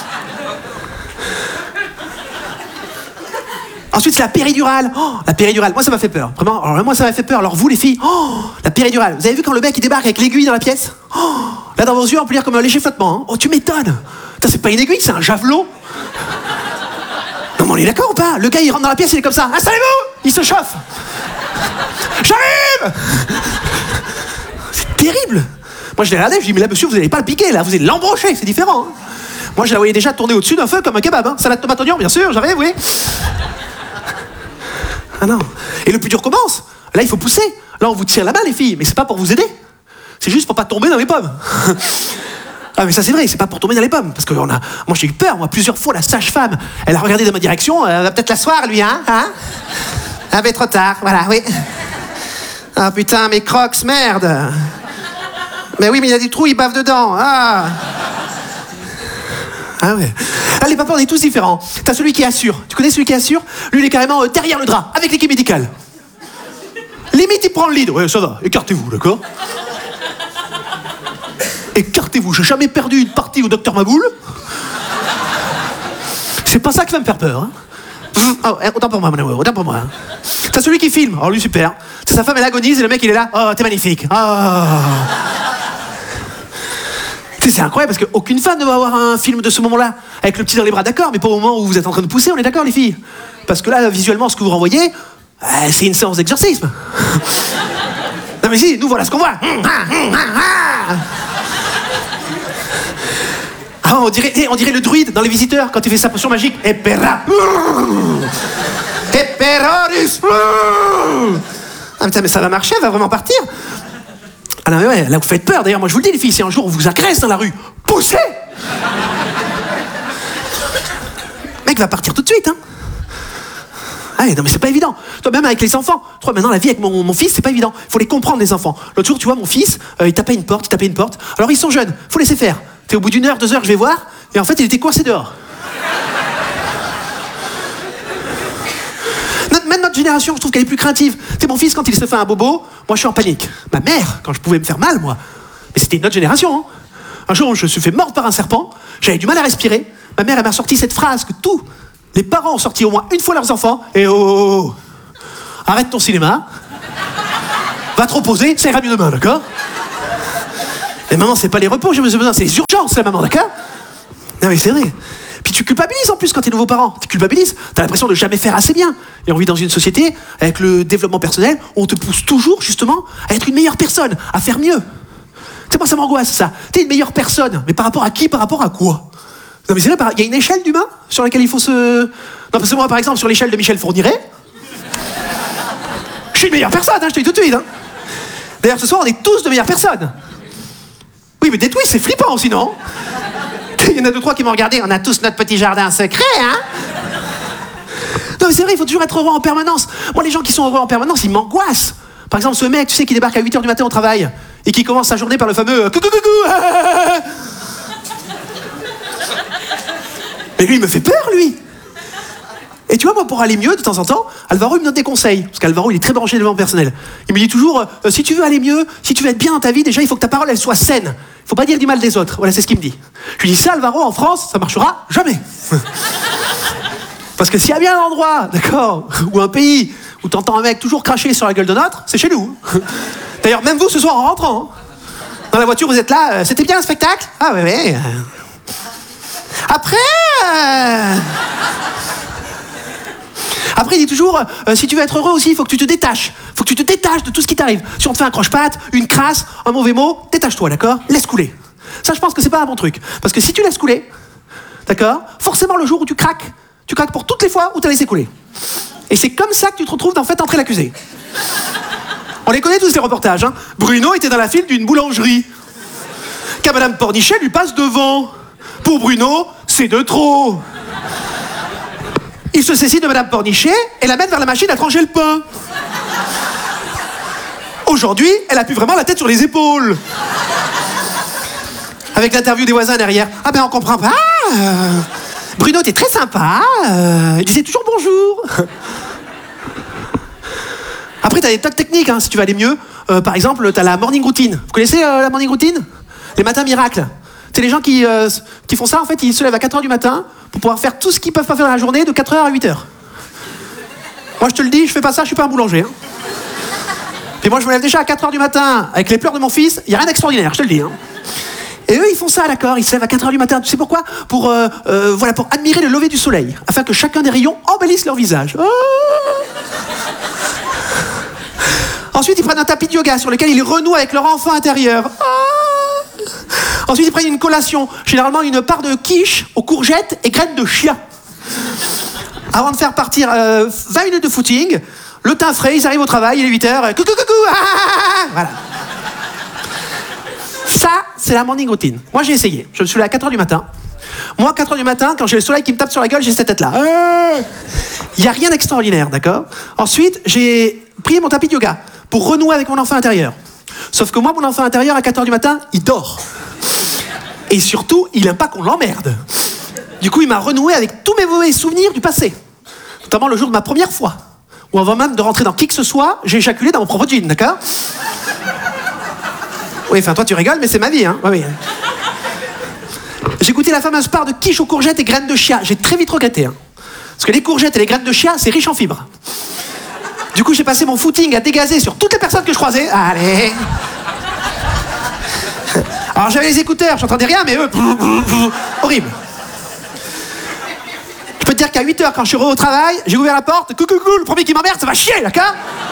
Ensuite, c'est la péridurale. Oh, la péridurale, moi, ça m'a fait peur. Vraiment, alors là, moi, ça m'a fait peur. Alors, vous, les filles, oh, la péridurale. Vous avez vu quand le mec, il débarque avec l'aiguille dans la pièce? Oh, là, dans vos yeux, on peut lire comme un léger flottement. Hein. Oh, tu m'étonnes. Putain, c'est pas une aiguille, c'est un javelot. Non, mais on est d'accord ou pas? Le gars, il rentre dans la pièce, il est comme ça. Installez-vous! Il se chauffe. J'arrive! C'est terrible. Moi, je l'ai regardé, je lui ai dit, mais là, monsieur, vous n'allez pas le piquer, là, vous allez l'embrocher, c'est différent. Hein. Moi, je la voyais déjà tourner au-dessus d'un feu comme un kebab. Hein. Salade tomate oignon, bien sûr, j'arrive, oui. Ah non. Et le plus dur commence. Là, il faut pousser. Là, on vous tire la main, les filles, mais c'est pas pour vous aider. C'est juste pour pas tomber dans les pommes. Ah, mais ça, c'est vrai, c'est pas pour tomber dans les pommes. Parce que on a... moi, j'ai eu peur, moi, plusieurs fois, la sage-femme, elle a regardé dans ma direction, elle va peut-être l'asseoir, lui, hein, hein. Ah, mais trop tard, voilà, oui. Ah, putain, mes crocs, merde. Mais oui, mais il y a des trous, il bave dedans. Ah. Ah ouais. Ah, les papas, on est tous différents. T'as celui qui assure. Tu connais celui qui assure? Lui, il est carrément euh, derrière le drap, avec l'équipe médicale. Limite, il prend le lead. Ouais, ça va. Écartez-vous, d'accord? Écartez-vous. J'ai jamais perdu une partie au docteur Maboul. C'est pas ça qui va me faire peur. Hein. Oh, autant pour moi, mon amour, autant pour moi. T'as celui qui filme. Oh, lui, super. T'as sa femme, elle agonise et le mec, il est là. Oh, t'es magnifique. Oh. C'est incroyable parce qu'aucune femme ne va avoir un film de ce moment-là avec le petit dans les bras, d'accord, mais pas au moment où vous êtes en train de pousser, on est d'accord, les filles? Parce que là, visuellement, ce que vous renvoyez, euh, c'est une séance d'exorcisme. Non mais si, nous voilà ce qu'on voit. Ah, on dirait, on dirait le druide dans Les Visiteurs quand il fait sa potion magique. Epera. Eperoris. Ah putain, mais ça va marcher, elle va vraiment partir. Ah non mais ouais, là vous faites peur, d'ailleurs moi je vous le dis les filles, si un jour on vous agresse dans la rue, poussez. Le mec va partir tout de suite, hein. Ah non mais c'est pas évident. Toi même avec les enfants, toi maintenant la vie avec mon, mon fils c'est pas évident. Il faut les comprendre les enfants. L'autre jour tu vois mon fils, euh, il tapait une porte, il tapait une porte. Alors ils sont jeunes, faut laisser faire. T'es au bout d'une heure, deux heures, je vais voir, et en fait il était coincé dehors. Même notre génération, je trouve qu'elle est plus craintive. Tu sais, mon fils, quand il se fait un bobo, moi je suis en panique. Ma mère, quand je pouvais me faire mal, moi. Mais c'était une autre génération. Hein. Un jour, je me suis fait mordre par un serpent, j'avais du mal à respirer. Ma mère, elle m'a sorti cette phrase que tous les parents ont sorti au moins une fois leurs enfants. Et oh, oh, oh. Arrête ton cinéma. Va te reposer, ça ira mieux demain, d'accord? Et maman, c'est pas les repos, j'ai besoin, c'est les urgences, la maman, d'accord? Non mais c'est vrai. Puis tu culpabilises en plus quand t'es nouveau parent. Tu culpabilises, t'as l'impression de jamais faire assez bien. Et on vit dans une société, avec le développement personnel, où on te pousse toujours, justement, à être une meilleure personne, à faire mieux. Tu sais, moi, ça m'angoisse, ça. T'es une meilleure personne, mais par rapport à qui, par rapport à quoi? Non mais c'est vrai, il y a une échelle d'humain sur laquelle il faut se... Non, parce que moi, par exemple, sur l'échelle de Michel Fourniret, je suis une meilleure personne, hein, je te dis tout de suite. Hein. D'ailleurs, ce soir, on est tous de meilleures personnes. Oui, mais dites-oui, c'est flippant aussi, non? Il y en a deux, trois qui m'ont regardé. On a tous notre petit jardin secret, hein? Non, mais c'est vrai, il faut toujours être heureux en permanence. Moi, les gens qui sont heureux en permanence, ils m'angoissent. Par exemple, ce mec, tu sais, qui débarque à huit heures du matin au travail et qui commence sa journée par le fameux coucou coucou. Mais lui, il me fait peur, lui. Et tu vois, moi, pour aller mieux, de temps en temps, Alvaro, il me donne des conseils. Parce qu'Alvaro, il est très branché développement personnel. Il me dit toujours, euh, si tu veux aller mieux, si tu veux être bien dans ta vie, déjà, il faut que ta parole, elle soit saine. Il faut pas dire du mal des autres. Voilà, c'est ce qu'il me dit. Je lui dis, ça, Alvaro, en France, ça marchera jamais. Parce que s'il y a bien un endroit, d'accord, ou un pays où t'entends un mec toujours cracher sur la gueule de l'autre, c'est chez nous. D'ailleurs, même vous, ce soir, en rentrant, hein, dans la voiture, vous êtes là, euh, c'était bien un spectacle? Ah, ouais, ouais. Après... Euh... Après, il dit toujours, euh, si tu veux être heureux aussi, il faut que tu te détaches. Il faut que tu te détaches de tout ce qui t'arrive. Si on te fait un croche-patte, une crasse, un mauvais mot, détache-toi, d'accord? Laisse couler. Ça, je pense que c'est pas un bon truc. Parce que si tu laisses couler, d'accord, forcément, le jour où tu craques, tu craques pour toutes les fois où tu as laissé couler. Et c'est comme ça que tu te retrouves, en fait, entrer l'accusé. On les connaît tous, ces reportages. Hein. Bruno était dans la file d'une boulangerie. Qu'à Madame Pornichet lui passe devant. Pour Bruno, c'est de trop. Il se saisit de Madame Pornichet et l'amène vers la machine à trancher le pain. Aujourd'hui, elle a plus vraiment la tête sur les épaules. Avec l'interview des voisins derrière. Ah ben on comprend pas. Euh, Bruno était très sympa. Euh, il disait toujours bonjour. Après, t'as des tas de techniques hein, si tu veux aller mieux. Euh, par exemple, t'as la morning routine. Vous connaissez euh, la morning routine? Les matins miracles. C'est les gens qui, euh, qui font ça, en fait, ils se lèvent à quatre heures du matin pour pouvoir faire tout ce qu'ils peuvent pas faire dans la journée de quatre heures à huit heures. Moi, je te le dis, je fais pas ça, je suis pas un boulanger. Hein. Puis moi, je me lève déjà à quatre heures du matin avec les pleurs de mon fils, il y a rien d'extraordinaire, je te le dis. Hein. Et eux, ils font ça, d'accord, ils se lèvent à quatre heures du matin. Tu sais pourquoi? Pour, euh, euh, voilà, pour admirer le lever du soleil, afin que chacun des rayons embellisse leur visage. Oh. Ensuite, ils prennent un tapis de yoga sur lequel ils renouent avec leur enfant intérieur. Oh. Ensuite, ils prennent une collation, généralement une part de quiche aux courgettes et graines de chia. Avant de faire partir euh, vingt minutes de footing, le teint frais, ils arrivent au travail, il est huit heures, coucou, coucou, ah, ah, ah, voilà. Ça, c'est la morning routine. Moi, j'ai essayé. Je me suis levé à quatre heures du matin. Moi, à quatre heures du matin, quand j'ai le soleil qui me tape sur la gueule, j'ai cette tête-là. Il n'y a rien d'extraordinaire, d'accord? Ensuite, j'ai pris mon tapis de yoga pour renouer avec mon enfant intérieur. Sauf que moi, mon enfant intérieur, à quatre heures du matin, il dort. Et surtout, il n'aime pas qu'on l'emmerde. Du coup, il m'a renoué avec tous mes mauvais souvenirs du passé. Notamment le jour de ma première fois. Où avant même de rentrer dans qui que ce soit, j'ai éjaculé dans mon propre jean, d'accord? Oui, enfin, toi, tu rigoles, mais c'est ma vie, hein. Oui, oui. J'ai goûté la fameuse part de quiche aux courgettes et graines de chia. J'ai très vite regretté, hein. Parce que les courgettes et les graines de chia, c'est riche en fibres. Du coup, j'ai passé mon footing à dégazer sur toutes les personnes que je croisais. Allez. Alors, j'avais les écouteurs, j'entendais rien, mais eux... Horrible. Je peux te dire qu'à huit heures, quand je suis au travail, j'ai ouvert la porte, coucou, coucou, le premier qui m'emmerde, ça va chier, d'accord?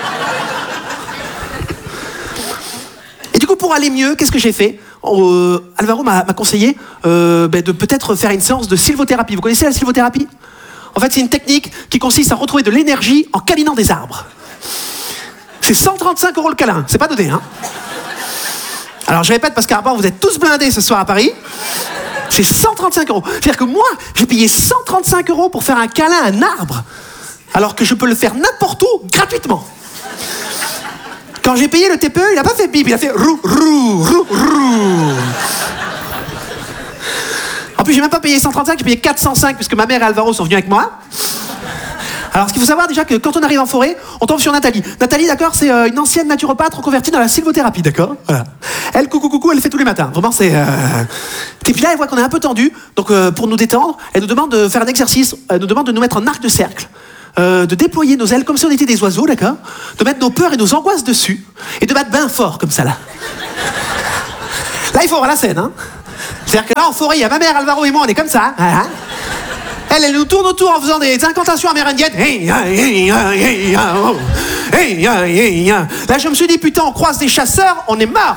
Et du coup, pour aller mieux, qu'est-ce que j'ai fait? euh, Alvaro m'a conseillé euh, ben, de peut-être faire une séance de sylvothérapie. Vous connaissez la sylvothérapie? En fait, c'est une technique qui consiste à retrouver de l'énergie en câlinant des arbres. C'est cent trente-cinq euros le câlin, c'est pas donné, hein? Alors, je répète, parce qu'à part, vous êtes tous blindés ce soir à Paris. C'est cent trente-cinq euros. C'est-à-dire que moi, j'ai payé cent trente-cinq euros pour faire un câlin à un arbre, alors que je peux le faire n'importe où, gratuitement. Quand j'ai payé le T P E, il a pas fait bip, il a fait rou, rou, rou, rou. En plus, j'ai même pas payé cent trente-cinq, j'ai payé quatre cent cinq, puisque ma mère et Alvaro sont venus avec moi. Alors, ce qu'il faut savoir déjà que quand on arrive en forêt, on tombe sur Nathalie. Nathalie, d'accord, c'est euh, une ancienne naturopathe reconvertie dans la sylvothérapie, d'accord. Voilà. Elle, coucou, coucou, elle le fait tous les matins. Vraiment, c'est. Euh... Et puis là, elle voit qu'on est un peu tendu, donc euh, pour nous détendre, elle nous demande de faire un exercice. Elle nous demande de nous mettre en arc de cercle. Euh, de déployer nos ailes comme si on était des oiseaux, d'accord. De mettre nos peurs et nos angoisses dessus et de battre bien fort comme ça là. Là, il faut voir la scène, hein. C'est-à-dire que là, en forêt, il y a ma mère, Alvaro et moi, on est comme ça. Voilà. Elle, elle nous tourne autour en faisant des incantations amérindiennes. Là, je me suis dit, putain, on croise des chasseurs, on est mort.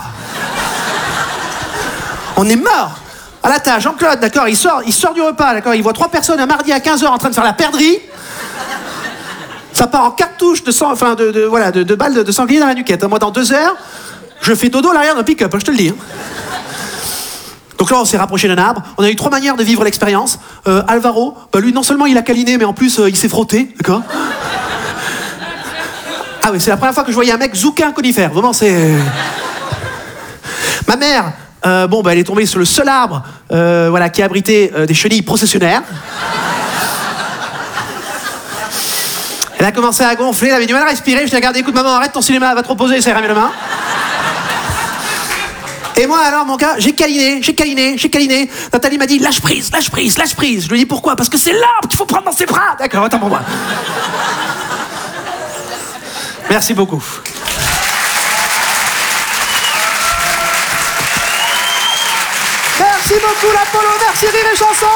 On est mort. Ah là, t'as Jean-Claude, d'accord, il sort, il sort du repas, d'accord, il voit trois personnes un mardi à quinze heures en train de faire la perdrix. Ça part en cartouche de sang, enfin, de, de, voilà, de, de balles de, de sanglier dans la nuquette. Moi, dans deux heures, je fais dodo à l'arrière d'un pick-up, hein, je te le dis. Hein. Donc là, on s'est rapproché d'un arbre. On a eu trois manières de vivre l'expérience. Euh, Alvaro, bah lui, non seulement il a câliné, mais en plus, euh, il s'est frotté, d'accord. Ah oui, c'est la première fois que je voyais un mec zouker un conifère. Vraiment, c'est... Ma mère, euh, bon, bah, elle est tombée sur le seul arbre euh, voilà, qui abritait euh, des chenilles processionnaires. Elle a commencé à gonfler, elle avait du mal à respirer. Je l'ai regardé, écoute maman, arrête ton cinéma, va te reposer, ça ira mieux demain. Et moi alors, mon gars, j'ai câliné, j'ai câliné, j'ai câliné. Nathalie m'a dit, lâche prise, lâche prise, lâche prise. Je lui ai dit, pourquoi? Parce que c'est l'arbre qu'il faut prendre dans ses bras. D'accord, attends pour moi. Merci beaucoup. Merci beaucoup l'Apollo, merci Rire et Chanson.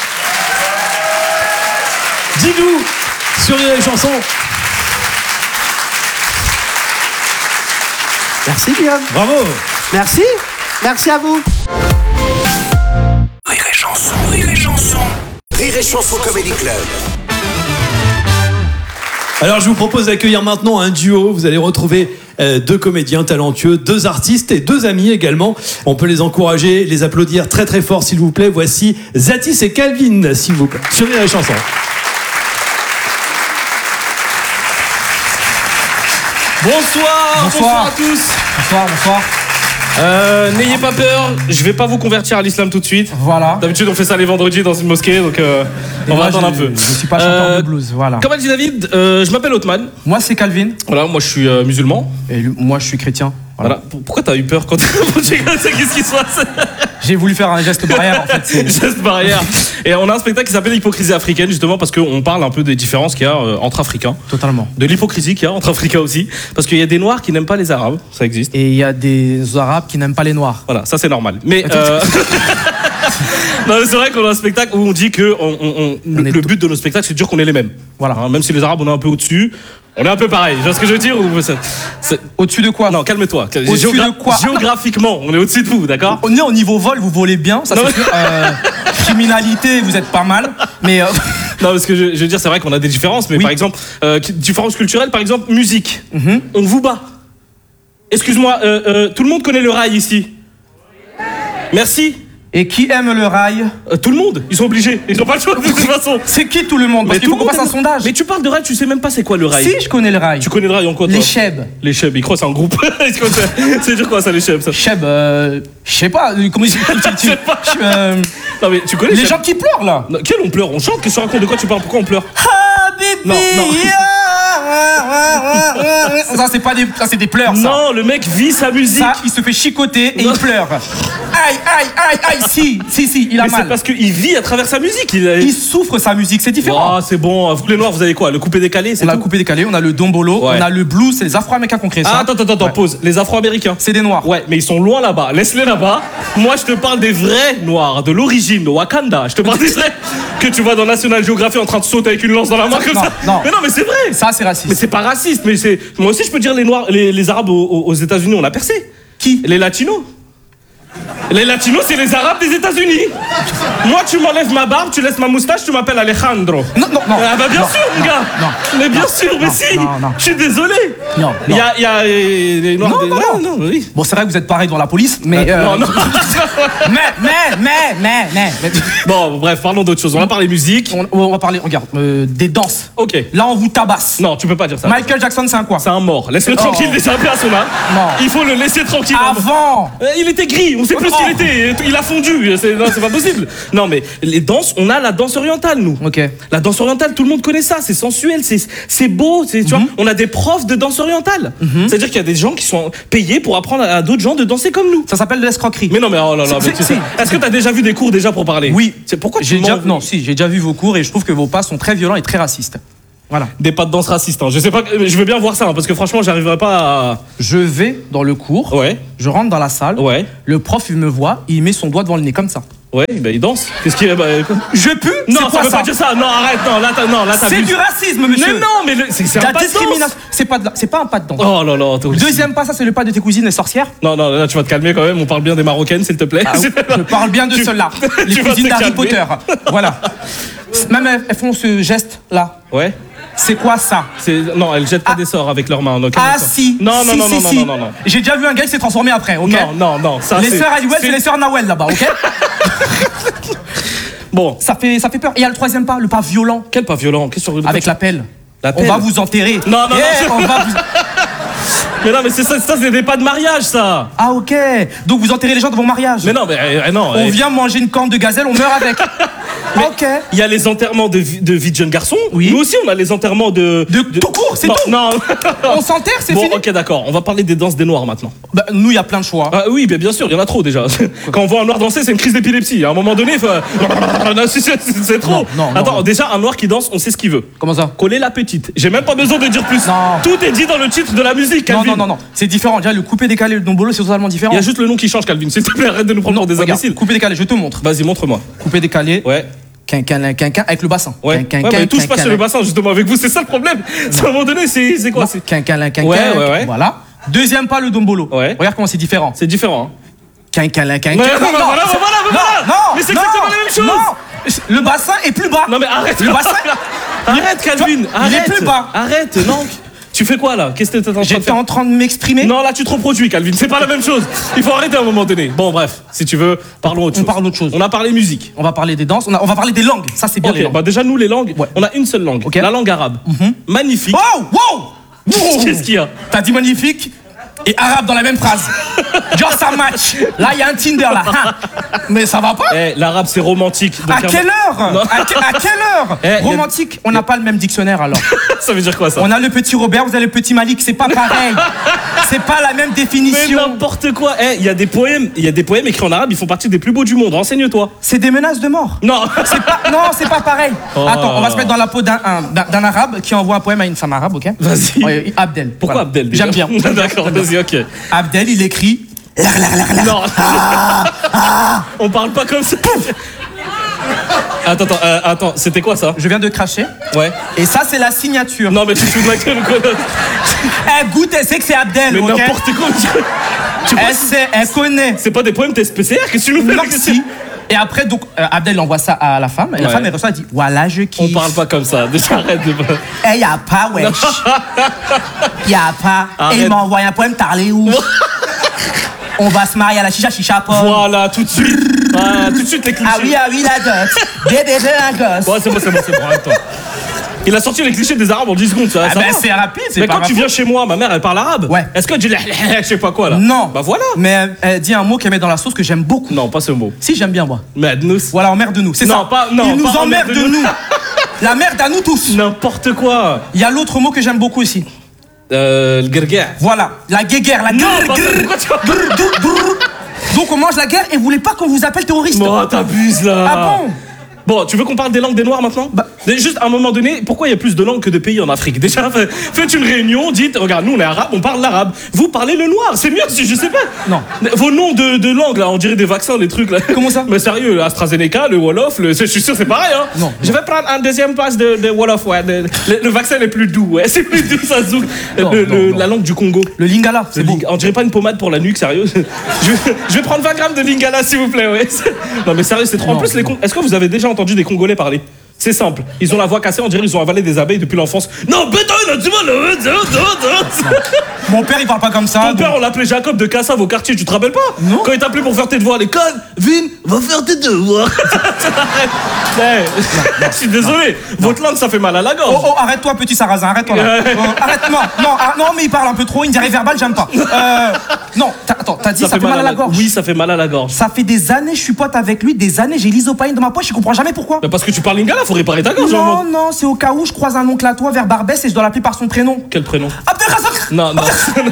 Dis-nous sur Rire et Chanson. Merci Guillaume. Bravo. Merci. Merci à vous. Rire et Chanson, Rire et Chanson. Rire et Chanson Comedy Club. Alors je vous propose d'accueillir maintenant un duo. Vous allez retrouver euh, deux comédiens talentueux, deux artistes et deux amis également. On peut les encourager, les applaudir très très fort s'il vous plaît. Voici Zatis et Calvin, s'il vous plaît, sur Rire et Chanson. Bonsoir, bonsoir, bonsoir à tous. Bonsoir, bonsoir. Euh, n'ayez pas peur, je vais pas vous convertir à l'islam tout de suite. Voilà. D'habitude, on fait ça les vendredis dans une mosquée, donc euh, on va attendre un peu. Je suis pas chanteur Euh, de blues, voilà. Comme a dit David, euh, je m'appelle Othman. Moi, c'est Calvin. Voilà, moi je suis euh, musulman. Et lui- moi, je suis chrétien. Voilà. Voilà. P- Pourquoi t'as eu peur quand t'as qu'est-ce qui se passe? J'ai voulu faire un geste barrière, en fait. c'est- Geste barrière. Et on a un spectacle qui s'appelle l'hypocrisie africaine, justement parce qu'on parle un peu des différences qu'il y a euh, entre Africains. Totalement. De l'hypocrisie qu'il y a entre Africains aussi. Parce qu'il y a des Noirs qui n'aiment pas les Arabes, ça existe. Et il y a des Arabes qui n'aiment pas les Noirs. Voilà, ça c'est normal. Mais euh... non, mais c'est vrai qu'on a un spectacle où on dit que on, on- on- le, est le tout- but de nos spectacles, c'est de dire qu'on est les mêmes. Voilà. Hein, même si les Arabes on est un peu au-dessus, on est un peu pareil. Tu vois ce que je veux dire ou c'est- c'est- Au-dessus de quoi? Non, calme-toi. Au-dessus de quoi? Géographiquement, on est au-dessus de vous, d'accord? On est au niveau vol, vous volez bien, ça Non, c'est mais- sûr. Euh, criminalité, vous êtes pas mal. Mais euh, Non, parce que je, je veux dire, c'est vrai qu'on a des différences, mais Oui. par exemple, euh, qui- différences culturelles, par exemple, musique. Mhm. On vous bat. Excuse-moi, euh, euh, tout le monde connaît le rail ici. Merci. et qui aime le rail? Euh, tout le monde, ils sont obligés. Ils n'ont pas le choix de toute façon. C'est qui tout le monde? Parce qu'il tout faut le qu'on fasse monde un aime- sondage. Mais tu parles de rail, tu sais même pas c'est quoi le rail. Si, je connais le rail. Tu connais le rail en quoi toi? Les chebs. Les chebs, ils croient que c'est un groupe. Ils croient que c'est- c'est dire quoi ça les chebs ça? Cheb, euh, je sais pas, euh, comment ils tu- tu- sais pas. tu- euh, Non mais tu connais Les chebs gens qui pleurent là. Non, quel on pleure? On chante? Qu'est-ce que tu racontes? De quoi tu parles? Pourquoi on pleure? Non, non. Ça c'est pas des, ça c'est des pleurs ça. Non, le mec vit sa musique. Ça, il se fait chicoter et Non. il pleure. Aïe, aïe, aïe, aïe, si, si, si, il a Mais c'est mal. parce qu'il vit à travers sa musique. Il, a- Il souffre sa musique, c'est différent. Ah, c'est bon. Vous les noirs, vous avez quoi? Le coupé décalé, c'est On a tout le coupé décalé, on a le dombolo, Ouais. on a le blues, c'est les afro-américains qui ont créé ça. Ah, attends, attends, attends, Ouais. pause. Les Afro-Américains. C'est des noirs. Ouais, mais ils sont loin là-bas. Laisse-les là-bas. Moi, je te parle des vrais noirs, de l'origine, de Wakanda. Je te parle des vrais que tu vois dans National Geographic en train de sauter avec une lance dans la main comme Non, ça. non. Mais non, mais c'est vrai. Ça, c'est raciste. Mais c'est pas raciste. Mais c'est. Moi aussi, je peux dire les noirs, les, les arabes aux, aux- aux États-Unis, on a percé. Qui? Les latinos. Les latinos, c'est les arabes des États-Unis. Moi, tu m'enlèves ma barbe, tu laisses ma moustache, tu m'appelles Alejandro. Non, non, non. Ah bah bien Non, sûr, mon non, gars. non, mais bien non, sûr, mais non, si. non, non. Je suis désolé. Non, Il y non. a, il y a euh, les noirs. Non, des- non, Ah, non. oui. Bon, c'est vrai que vous êtes pareil devant la police, mais. euh, Non, non. Mais, mais, mais, mais, mais. mais- Bon, bref, parlons d'autre chose. On va parler musique. On, on va parler, regarde, euh, des danses. Ok. Là, on vous tabasse. Non, tu peux pas dire ça. Michael Jackson, c'est un quoi? C'est un mort. Laisse-le Oh. tranquille, déjà un peu à son âme. Non. Il faut le laisser tranquille. Avant. Euh, Il était gris, on sait plus parce qu'il était, il a fondu. C'est, non, c'est pas possible. Non, mais les danses, on a la danse orientale, nous. Ok. La danse orientale, tout le monde connaît ça. C'est sensuel, c'est, c'est beau. C'est, tu Mhm. vois, on a des profs de danse orientale. Mhm. C'est-à-dire qu'il y a des gens qui sont payés pour apprendre à d'autres gens de danser comme nous. Ça s'appelle de l'escroquerie. Mais non, mais oh là là. C'est- mais tu c'est- sais- Est-ce que t'as déjà vu des cours déjà pour parler? Oui. C'est pourquoi tu J'ai déjà, mens- non, si, j'ai déjà vu vos cours et je trouve que vos pas sont très violents et très racistes. Voilà. Des pas de danse racistes. Hein. Je sais pas, je veux bien voir ça hein, parce que franchement, j'arriverai pas à. Je vais dans le cours. Ouais. Je rentre dans la salle. Ouais. Le prof, il me voit, il met son doigt devant le nez comme ça. Ouais, bah il danse. Qu'est-ce qu'il y a bah, quoi Je pue. Non, c'est ça quoi veut ça pas dire ça. Non, arrête. Non, là, t'as, non, là, t'as C'est du racisme, monsieur. Mais non, mais le- c'est, c'est La un pas de danse. discrimination. C'est pas, de la- c'est pas un pas de danse. Oh là là. T'es aussi- Deuxième pas, ça c'est le pas de tes cousines les sorcières. Non, non, là, tu vas te calmer quand même. On parle bien des Marocaines, s'il te plaît. Ah, je parle bien de Tu- ceux-là. Les tu vas cousines te d'Harry calmer. Potter. Voilà. Même elles, elles font ce geste là. Ouais. C'est quoi ça? C'est... Non, elles jettent pas Ah. des sorts avec leurs mains. Non, Ah calme-toi. si. Non, non, si, non, si, non, non, si. non, non, non. J'ai déjà vu un gars qui s'est transformé après, ok? Non, non, non. Ça, Les c'est- sœurs Aliwell, c'est c'est- les sœurs Nawel là-bas, ok? Bon. Ça fait, ça fait peur. Et il y a le troisième pas, le pas violent. Quel pas violent? Qu'est-ce que Avec la pelle. La On pelle. va vous enterrer. Non, non, non, Eh, je- on va vous... Mais non, mais c'est ça, ça, c'est des pas de mariage, ça. Ah ok. Donc vous enterrez les gens de vos mariages. Mais non, mais euh, non. On euh, vient manger une corne de gazelle, on meurt avec. Ok. Il y a les enterrements de vie de, vie de jeunes garçons. Oui. Nous aussi, on a les enterrements de. De tout court, c'est non, tout. Non. On s'enterre, c'est Bon, fini. ok, d'accord. On va parler des danses des noirs maintenant. Bah, nous, il y a plein de choix. Ah oui, bien, bien sûr, il y en a trop déjà. Quand on voit un noir danser, c'est une crise d'épilepsie. À un moment donné, faut... Non, c'est, c'est- c'est trop. Non, non, Attends, non. déjà, un noir qui danse, on sait ce qu'il veut. Comment ça? Coller la petite. J'ai même pas besoin de dire plus. Non. Tout est dit dans le titre de la musique, Non, Calvin. non, non, non. C'est différent. Déjà, le coupé décalé, le dombolo, c'est totalement différent. Il y a juste le nom qui change, Calvin. S'il te plaît, arrête de nous prendre Non, pour des regarde, imbéciles. coupé décalé, je te montre. Vas-y, montre-moi. Coupé décalé. Ouais. Quinquin, quinquin, avec le bassin. Ouais, Quinquin, ouais mais touche quinquin, pas sur le bassin justement avec vous, c'est ça le problème. C'est à un moment donné, c'est, c'est quoi Non, c'est... Quinquin, quinquin, Ouais, ouais, ouais. Voilà. Deuxième pas, le dombolo. Ouais. Regarde comment c'est différent. c'est différent. Hein. Quinquin, quinquin. Ouais, Non, voilà, non, voilà, voilà, voilà. non, Mais c'est non, exactement la même chose. Non, le bassin est plus bas. Non mais arrête. Le bassin. Arrête Calvin, il est arrête. plus bas. Arrête, non. Tu fais quoi là? Qu'est-ce que t'es en train de J'étais faire? en train de m'exprimer. Non là tu te reproduis Calvin, c'est pas la même chose. Il faut arrêter à un moment donné. Bon bref, si tu veux, parlons autre On chose. parle d'autre chose. On a parlé musique. On va parler des danses. On, a- on va parler des langues. Ça, c'est bien les Ok, langues. bah déjà nous les langues, Ouais. on a une seule langue, Ok. la langue arabe. Magnifique. Wow, wow, wow. Qu'est-ce qu'il y a? T'as dit magnifique et arabe dans la même phrase. Genre ça match. Là, il y a un Tinder là. Hein. Mais ça va pas. Eh, l'arabe c'est romantique. donc À un- quelle heure Non. à, que- à quelle heure Eh, y a- Romantique. On n'a pas le même dictionnaire alors. Ça veut dire quoi ça? On a le petit Robert, vous avez le petit Malik. C'est pas pareil. C'est pas la même Mais définition. n'importe quoi. Eh, il y a des poèmes, il y a des poèmes écrits en arabe, ils font partie des plus beaux du monde. Renseigne-toi. C'est des menaces de mort. Non. C'est pas, non, c'est pas pareil. Oh. Attends, on va se mettre dans la peau d'un, un- d'un, d'un arabe qui envoie un poème à une femme arabe, ok? Vas-y. Ouais, Abdel. Pourquoi Voilà. Abdel déjà? J'aime bien. D'accord, vas-y, ok. Abdel, il écrit. Non. On parle pas comme ça. Attends, attends, euh, attends, c'était quoi ça? Je viens de cracher. Ouais. Et ça, c'est la signature. Non, mais tu te fous de ma gueule ou quoi? Elle goûte, elle sait que c'est Abdel, Mais ok? n'importe quoi. Tu, tu Elle penses- sait, elle connaît. C'est pas des poèmes T S P C R? Qu'est-ce que tu nous fais? Non, si. Et après, donc, euh, Abdel envoie ça à la femme. Et la Ouais. femme, elle reçoit, elle dit voilà, je On kiffe. parle pas comme ça. Déjà, arrête de. Eh, y a pas, wesh. Y a pas. Arrête. Et il m'a envoyé un poème, t'as allé où? On va se marier à la chicha chicha pomme. Voilà, tout de suite. Voilà, tout de suite les clichés. Ah oui, ah oui, la dot. Bébé, j'ai un gosse. Ouais, c'est bon, c'est bon, c'est bon, arrête-toi. Il a sorti les clichés des arabes en dix secondes, ça, Ah ça ben, va. c'est rapide, c'est Mais pas quand ma tu viens faute. chez moi, ma mère, elle parle arabe. Ouais. Est-ce que tu dis je sais pas quoi là? Non. Bah voilà. Mais elle, elle dit un mot qu'elle met dans la sauce que j'aime beaucoup. Non, pas ce mot. Si, j'aime bien, moi. Madness. Voilà, emmerde-nous. C'est Non, ça. pas- non, Il nous pas emmerde de emmerde-nous. nous. La merde à nous tous. N'importe quoi. Il y a l'autre mot que j'aime beaucoup aussi. Euh, le guerguer. Voilà, la guéguerre, la Non, guerre. bah, pourquoi tu vas- Donc on mange la guerre et vous voulez pas qu'on vous appelle terroriste. Oh, t'abuses là. Ah bon? Bon, tu veux qu'on parle des langues des Noirs maintenant? Bah- Mais juste à un moment donné, pourquoi il y a plus de langues que de pays en Afrique? Déjà, fait- faites une réunion, dites, regarde, nous on est arabes, on parle l'arabe. Vous parlez le noir, c'est mieux, si je sais pas. Non. Mais vos noms de, de langues là, on dirait des vaccins, les trucs là. Comment ça? Mais sérieux, le AstraZeneca, le Wolof, le, je suis sûr c'est pareil, hein. Non. Je vais prendre un deuxième place de, de Wolof, ouais. de- le, le vaccin est plus doux, ouais, c'est plus doux, ça zouk. Non, Le- non, le- non. La langue du Congo. Le lingala, c'est Le beau. ling- On dirait pas une pommade pour la nuque, sérieux. je, vais, je vais prendre vingt grammes de lingala, s'il vous plaît, ouais. Non, mais sérieux, c'est trop. En Non, plus, les Con- est-ce que vous avez déjà entendu des Congolais parler? C'est simple. Ils ont la voix cassée, on dirait qu'ils ont avalé des abeilles depuis l'enfance. Non, béton, tu vois, le. Mon père il parle pas comme ça. Ton donc- père, on l'appelait Jacob de Cassav au quartier, tu te rappelles pas? Non. Quand il t'appelait pour faire tes devoirs à l'école, Vin, va faire tes devoirs. Arrête. Ouais. Je suis désolé. Votre langue, ça fait mal à la gorge. Oh oh, arrête-toi petit sarrasin, arrête-toi là. Ouais. Oh, arrête, non, non, ah, non, mais il parle un peu trop, une diarrhée verbale, j'aime pas. Euh, non, t'as- attends, T'as dit ça, ça fait, fait mal à la, la gorge. Oui, ça fait mal à la gorge. Ça fait des années, je suis pote avec lui, des années, j'ai l'isopaïne dans ma poche, je comprends jamais pourquoi. Mais parce que tu parles lingala, faut réparer ta gorge. Non, non, c'est au cas où je croise un oncle à toi vers Barbès et je dois l'appeler par son prénom. Quel prénom? Abdelrazak. Non, non.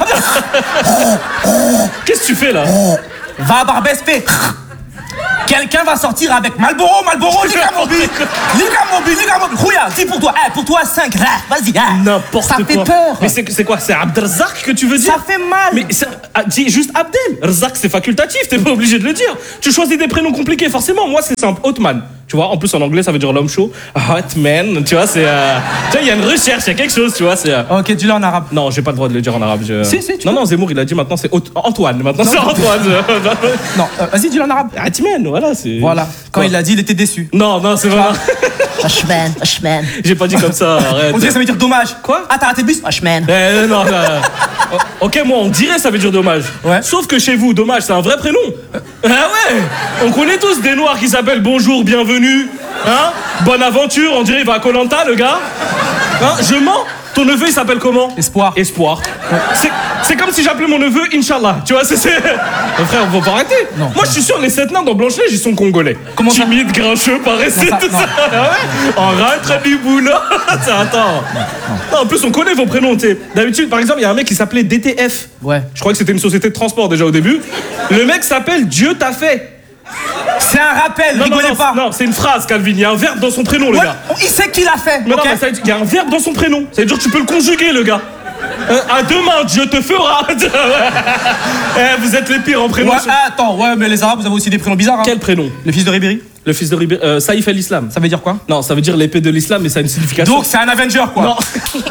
Qu'est-ce que tu fais là? Va à Barbès, fais. Quelqu'un va sortir avec Malboro, Malboro, Liga Mobi, Liga Mobi, Liga Mobi. Rouya, dis pour toi, hey, pour toi cinq, vas-y. Hey. N'importe quoi. Ça fait peur. Mais c'est quoi? C'est Abdelrazak que tu veux dire? Ça fait mal. Mais ah, dis juste Abdel. Razak, c'est facultatif, t'es pas obligé de le dire. Tu choisis des prénoms compliqués, forcément. Moi, c'est simple, Hotman. Tu vois, en plus en anglais, ça veut dire l'homme chaud. Hotman, tu vois, c'est. Euh... Tu vois, il y a une recherche, il y a quelque chose, tu vois. c'est. Euh... Ok, dis-le en arabe. Non, j'ai pas le droit de le dire en arabe. Je... Si, si, tu Non, peux. non, Zemmour, il a dit maintenant c'est Haute... Antoine. Maintenant non, c'est Antoine. Non, euh, vas-y, dis-le en arabe. Hotman, voilà, c'est. Voilà. Quand Quoi? il l'a dit, il était déçu. Non, non, c'est vrai. Ashman, Ashman. J'ai pas dit comme ça, arrête. On dirait ça veut dire dommage. Quoi? Ah, t'as raté le bus? Ashman. Eh, non, non, non. Ok, moi, on dirait ça veut dire dommage. Ouais. Sauf que chez vous, dommage, c'est un vrai prénom. Ah ouais. On connaît tous des noirs qui s'appellent bonjour, bienvenue. Hein? Bonne aventure, on dirait il va à Koh Lanta, le gars. Hein? Je mens. Ton neveu, il s'appelle comment? Espoir. Espoir. C'est, c'est comme si j'appelais mon neveu Inch'Allah. Tu vois, c'est... c'est... Mais frère, on va pas arrêter. Non. Moi, je suis sûr, les sept nains dans Blanche-Neige, ils sont congolais. Comment ça? Timide, grincheux, paresseux, Non, ça, tout non. ça. Ah ouais? En rentre du boulot. Attends. Non, en plus, on connaît vos prénoms, tu sais. D'habitude, par exemple, il y a un mec qui s'appelait D T F. Ouais. Je crois que c'était une société de transport déjà au début. Le mec s'appelle Dieu t'a fait. C'est un rappel, Non, non, rigolez non, pas. non, c'est une phrase, Calvin. Il y a un verbe dans son prénom, le Ouais, gars. il sait qui l'a fait. Mais ok non, mais ça veut dire- il y a un verbe dans son prénom. Ça veut dire que tu peux le conjuguer, le gars. Euh, à demain, Dieu te fera. Eh, vous êtes les pires en prénom. Ouais, attends, ouais, mais les Arabes, vous avez aussi des prénoms bizarres. Hein. Quel prénom? Le fils de Ribéry. Le fils de Ribéry. Euh, Saïf el-Islam. Ça veut dire quoi? Non, ça veut dire l'épée de l'islam, mais ça a une signification. Donc c'est un Avenger, quoi. Non.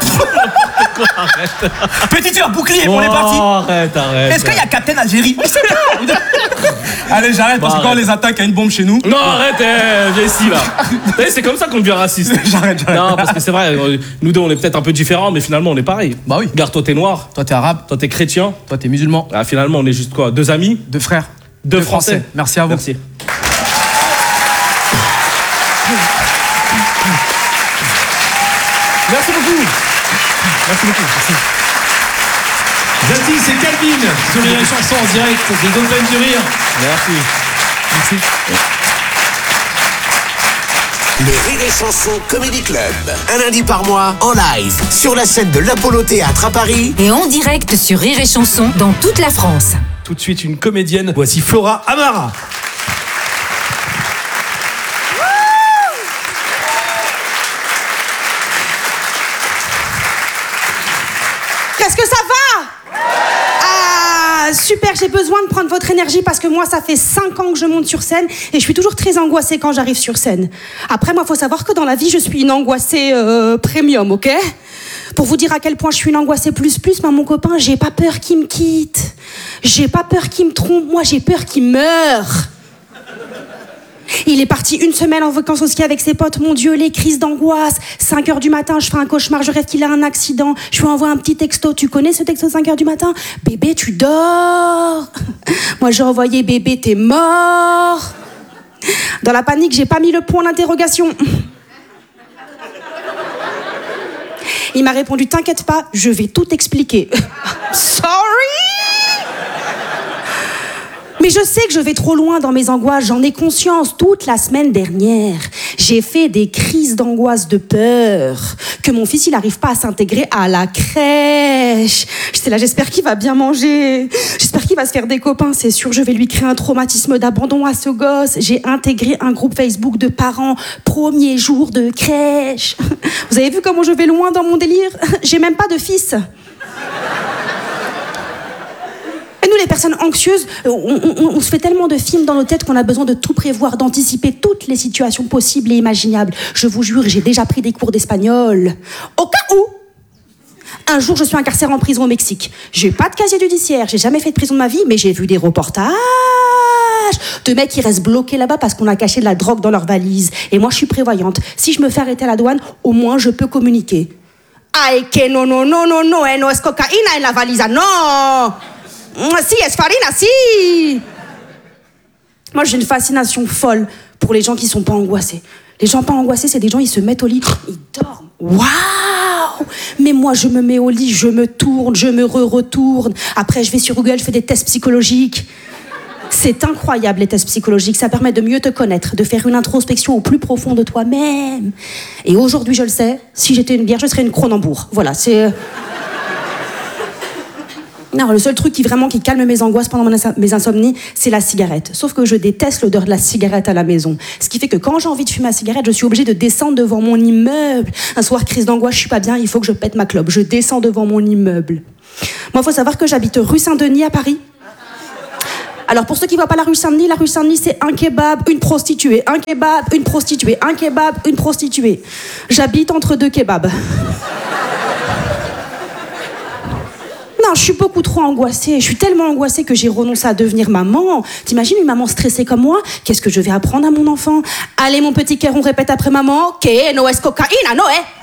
Petit tir bouclier, on est Oh, parti. arrête, arrête. Est-ce qu'il y a Captain Algérie? Je sais pas. Allez, j'arrête parce que Bah, quand on les attaque, il y a une bombe chez nous. Non, arrête, eh, viens ici, là. Vous savez, c'est comme ça qu'on devient raciste. J'arrête, j'arrête. Non, parce que c'est vrai, euh, nous deux, on est peut-être un peu différents, mais finalement, on est pareil. Bah oui. Regarde, toi, t'es noir. Toi, t'es arabe. Toi, t'es chrétien. Toi, t'es musulman. Ah, finalement, on est juste quoi? Deux amis? Deux frères. Deux Français. Merci à vous. Merci. Merci beaucoup. Merci beaucoup. Merci. Zati, c'est Calvin sur les chansons en direct des Dolphins du Rire. Merci. Merci. Le Rire et Chanson Comedy Club. Un lundi par mois, en live, sur la scène de l'Apollo Théâtre à Paris. Et en direct sur Rire et Chanson dans toute la France. Tout de suite, une comédienne. Voici Flora Amara. Est-ce que ça va? Ah, super, j'ai besoin de prendre votre énergie parce que moi, ça fait cinq ans que je monte sur scène et je suis toujours très angoissée quand j'arrive sur scène. Après, moi, il faut savoir que dans la vie, je suis une angoissée euh, premium, ok? Pour vous dire à quel point je suis une angoissée plus plus, moi, mon copain, j'ai pas peur qu'il me quitte. J'ai pas peur qu'il me trompe, moi, j'ai peur qu'il meure. Il est parti une semaine en vacances au ski avec ses potes. Mon Dieu, les crises d'angoisse. cinq heures du matin, je fais un cauchemar, je rêve qu'il a un accident. Je lui envoie un petit texto. Tu connais ce texto de cinq heures du matin? Bébé, tu dors. Moi, j'ai envoyé bébé, t'es mort. Dans la panique, j'ai pas mis le point d'interrogation. Il m'a répondu, t'inquiète pas, je vais tout expliquer. Sorry. Mais je sais que je vais trop loin dans mes angoisses, j'en ai conscience. Toute la semaine dernière, j'ai fait des crises d'angoisse de peur que mon fils, il n'arrive pas à s'intégrer à la crèche. J'étais là, j'espère qu'il va bien manger. J'espère qu'il va se faire des copains, c'est sûr. Je vais lui créer un traumatisme d'abandon à ce gosse. J'ai intégré un groupe Facebook de parents. Premier jour de crèche. Vous avez vu comment je vais loin dans mon délire? J'ai même pas de fils. Et nous, les personnes anxieuses, on, on, on se fait tellement de films dans nos têtes qu'on a besoin de tout prévoir, d'anticiper toutes les situations possibles et imaginables. Je vous jure, j'ai déjà pris des cours d'espagnol. Au cas où, un jour, je suis incarcérée en prison au Mexique. J'ai pas de casier judiciaire, j'ai jamais fait de prison de ma vie, mais j'ai vu des reportages de mecs qui restent bloqués là-bas parce qu'on a caché de la drogue dans leur valise. Et moi, je suis prévoyante. Si je me fais arrêter à la douane, au moins, je peux communiquer. Ay, que no, no, no, no, no, eh, no es cocaïna en la valise, non! Si, es farina, si. Moi, j'ai une fascination folle pour les gens qui sont pas angoissés. Les gens pas angoissés, c'est des gens, ils se mettent au lit, ils dorment. Waouh! waouh. Mais moi, je me mets au lit, je me tourne, je me re-retourne. Après, je vais sur Google, je fais des tests psychologiques. C'est incroyable, les tests psychologiques. Ça permet de mieux te connaître, de faire une introspection au plus profond de toi-même. Et aujourd'hui, je le sais, si j'étais une bière, je serais une Cronenbourg. Voilà, c'est... Non, le seul truc qui vraiment qui calme mes angoisses pendant mes insomnies, c'est la cigarette. Sauf que je déteste l'odeur de la cigarette à la maison. Ce qui fait que quand j'ai envie de fumer ma cigarette, je suis obligée de descendre devant mon immeuble. Un soir, crise d'angoisse, je suis pas bien, il faut que je pète ma clope. Je descends devant mon immeuble. Moi, il faut savoir que j'habite rue Saint-Denis à Paris. Alors pour ceux qui ne voient pas la rue Saint-Denis, la rue Saint-Denis c'est un kebab, une prostituée, un kebab, une prostituée, un kebab, une prostituée. J'habite entre deux kebabs. Non, je suis beaucoup trop angoissée. Je suis tellement angoissée que j'ai renoncé à devenir maman. T'imagines une maman stressée comme moi? Qu'est-ce que je vais apprendre à mon enfant? Allez mon petit cœur, on répète après maman. Que no es cocaïna, no eh?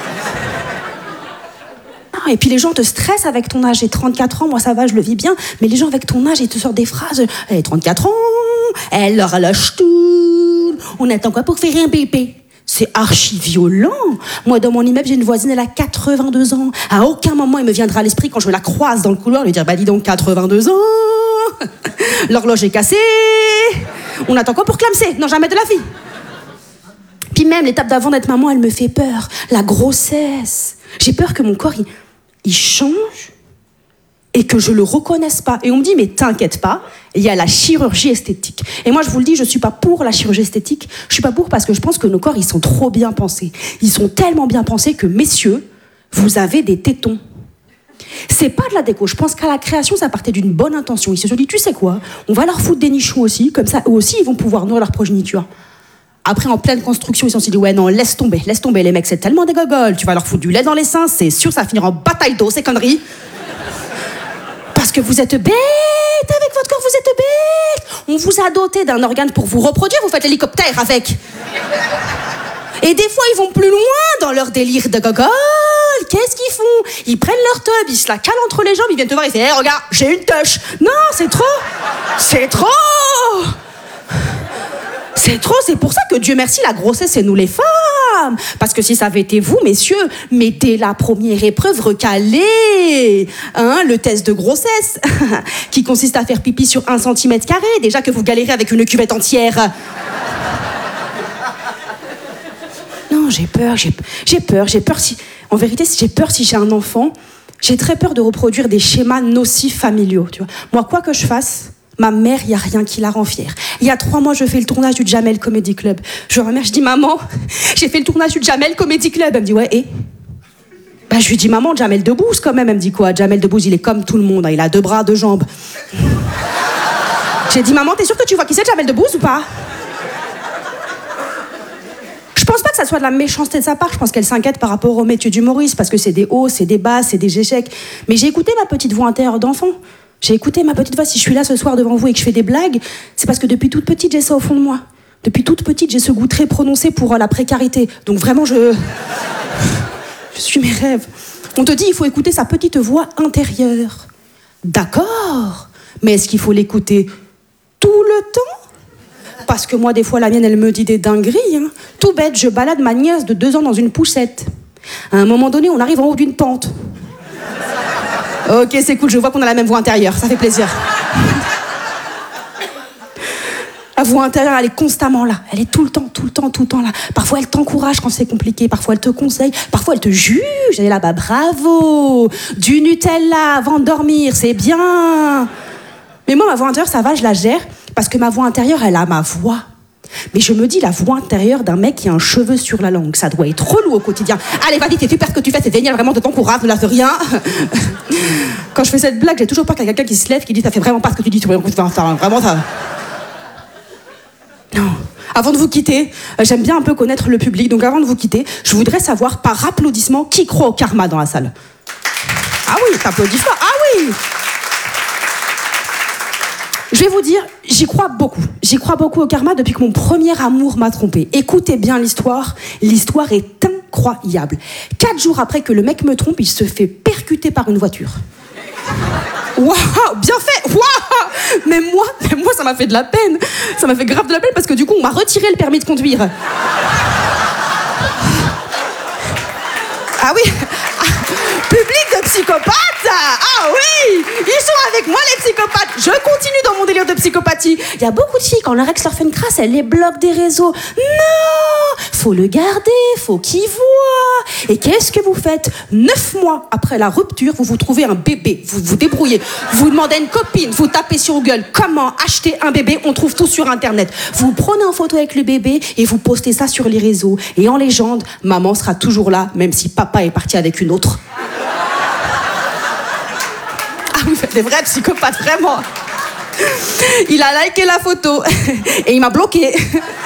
Et puis les gens te stressent avec ton âge. J'ai trente-quatre ans, moi ça va, je le vis bien. Mais les gens avec ton âge, ils te sortent des phrases. Elle a trente-quatre ans, elle leur lâche tout. On attend quoi pour faire un bébé? C'est archi violent. Moi, dans mon immeuble, j'ai une voisine, elle a quatre-vingt-deux ans. À aucun moment, il me viendra à l'esprit, quand je la croise dans le couloir, lui dire, bah dis donc, quatre-vingt-deux ans. L'horloge est cassée. On attend quoi pour clamser? Non, jamais de la vie. Puis même, l'étape d'avant d'être maman, elle me fait peur. La grossesse. J'ai peur que mon corps, il... il change et que je le reconnaisse pas. Et on me dit, mais t'inquiète pas, il y a la chirurgie esthétique. Et moi, je vous le dis, je suis pas pour la chirurgie esthétique. Je suis pas pour parce que je pense que nos corps, ils sont trop bien pensés. Ils sont tellement bien pensés que, messieurs, vous avez des tétons. C'est pas de la déco. Je pense qu'à la création, ça partait d'une bonne intention. Ils se sont dit, tu sais quoi, on va leur foutre des nichons aussi, comme ça, eux aussi, ils vont pouvoir nourrir leur progéniture. Après, en pleine construction, ils se sont dit, ouais, non, laisse tomber, laisse tomber, les mecs, c'est tellement des gogoles. Tu vas leur foutre du lait dans les seins, c'est sûr, ça va finir en bataille d'eau, ces conneries. Parce que vous êtes bêtes, avec votre corps, vous êtes bêtes. On vous a doté d'un organe pour vous reproduire, vous faites l'hélicoptère avec. Et des fois, ils vont plus loin dans leur délire de gogol. Qu'est-ce qu'ils font? Ils prennent leur tub, ils se la calent entre les jambes, ils viennent te voir, ils disent, hé, hey, regarde, j'ai une touche. Non, c'est trop. C'est trop. C'est trop, c'est pour ça que Dieu merci, la grossesse, c'est nous les femmes. Parce que si ça avait été vous, messieurs, mettez la première épreuve recalée. Hein, le test de grossesse, qui consiste à faire pipi sur un centimètre carré. Déjà que vous galérez avec une cuvette entière. Non, j'ai peur, j'ai, j'ai peur, j'ai peur si... En vérité, j'ai peur si j'ai un enfant, j'ai très peur de reproduire des schémas nocifs familiaux, tu vois. Moi, quoi que je fasse... Ma mère, il n'y a rien qui la rend fière. Il y a trois mois, je fais le tournage du Jamel Comedy Club. Je ma mère, je dis, maman, j'ai fait le tournage du Jamel Comedy Club. Elle me dit, ouais, et bah, je lui dis, maman, Jamel Debbouze, quand même. Elle me dit, quoi? Jamel Debbouze, il est comme tout le monde. Hein. Il a deux bras, deux jambes. J'ai dit, maman, t'es sûre que tu vois qui c'est, Jamel Debbouze, ou pas? Je pense pas que ça soit de la méchanceté de sa part. Je pense qu'elle s'inquiète par rapport au métier d'humoriste, parce que c'est des hauts, c'est des bas, c'est des échecs. Mais j'ai écouté ma petite voix intérieure d'enfant. J'ai écouté ma petite voix. Si je suis là ce soir devant vous et que je fais des blagues, c'est parce que depuis toute petite, j'ai ça au fond de moi. Depuis toute petite, j'ai ce goût très prononcé pour la précarité. Donc vraiment, je... je suis mes rêves. On te dit, il faut écouter sa petite voix intérieure. D'accord. Mais est-ce qu'il faut l'écouter tout le temps? Parce que moi, des fois, la mienne, elle me dit des dingueries. Hein. Tout bête, je balade ma nièce de deux ans dans une poussette. À un moment donné, on arrive en haut d'une pente. Ok, c'est cool, je vois qu'on a la même voix intérieure, ça fait plaisir. La voix intérieure, elle est constamment là. Elle est tout le temps, tout le temps, tout le temps là. Parfois, elle t'encourage quand c'est compliqué. Parfois, elle te conseille. Parfois, elle te juge. Elle est là-bas, bravo. Du Nutella avant de dormir, c'est bien. Mais moi, ma voix intérieure, ça va, je la gère. Parce que ma voix intérieure, elle a ma voix. Mais je me dis, la voix intérieure d'un mec qui a un cheveu sur la langue, ça doit être relou au quotidien. Allez, vas-y, t'es super ce que tu fais, c'est génial, vraiment, de t'encourage, ne la fais rien. Quand je fais cette blague, j'ai toujours peur qu'il y ait quelqu'un qui se lève, qui dit, ça fait vraiment pas ce que tu dis, tu vois, vraiment, ça... Non. Avant de vous quitter, j'aime bien un peu connaître le public, donc avant de vous quitter, je voudrais savoir, par applaudissement, qui croit au karma dans la salle? Ah oui, t'applaudis fort, ah oui! Je vais vous dire, j'y crois beaucoup. J'y crois beaucoup au karma depuis que mon premier amour m'a trompé. Écoutez bien l'histoire. L'histoire est incroyable. Quatre jours après que le mec me trompe, il se fait percuter par une voiture. Waouh, bien fait. Waouh. Mais moi, mais moi, ça m'a fait de la peine. Ça m'a fait grave de la peine parce que du coup, on m'a retiré le permis de conduire. Ah oui. psychopathes? Ah oui, ils sont avec moi les psychopathes. Je continue dans mon délire de psychopathie. Il y a beaucoup de filles, quand leur ex leur fait une crasse, elles les bloquent des réseaux. Non, faut le garder, faut qu'il voit. Et qu'est-ce que vous faites? Neuf mois après la rupture, vous vous trouvez un bébé, vous vous débrouillez, vous demandez à une copine, vous tapez sur Google comment acheter un bébé, on trouve tout sur internet. Vous prenez en photo avec le bébé et vous postez ça sur les réseaux. Et en légende, maman sera toujours là, même si papa est parti avec une autre. Ah, vous faites des vrais psychopathes, vraiment. Il a liké la photo et il m'a bloqué.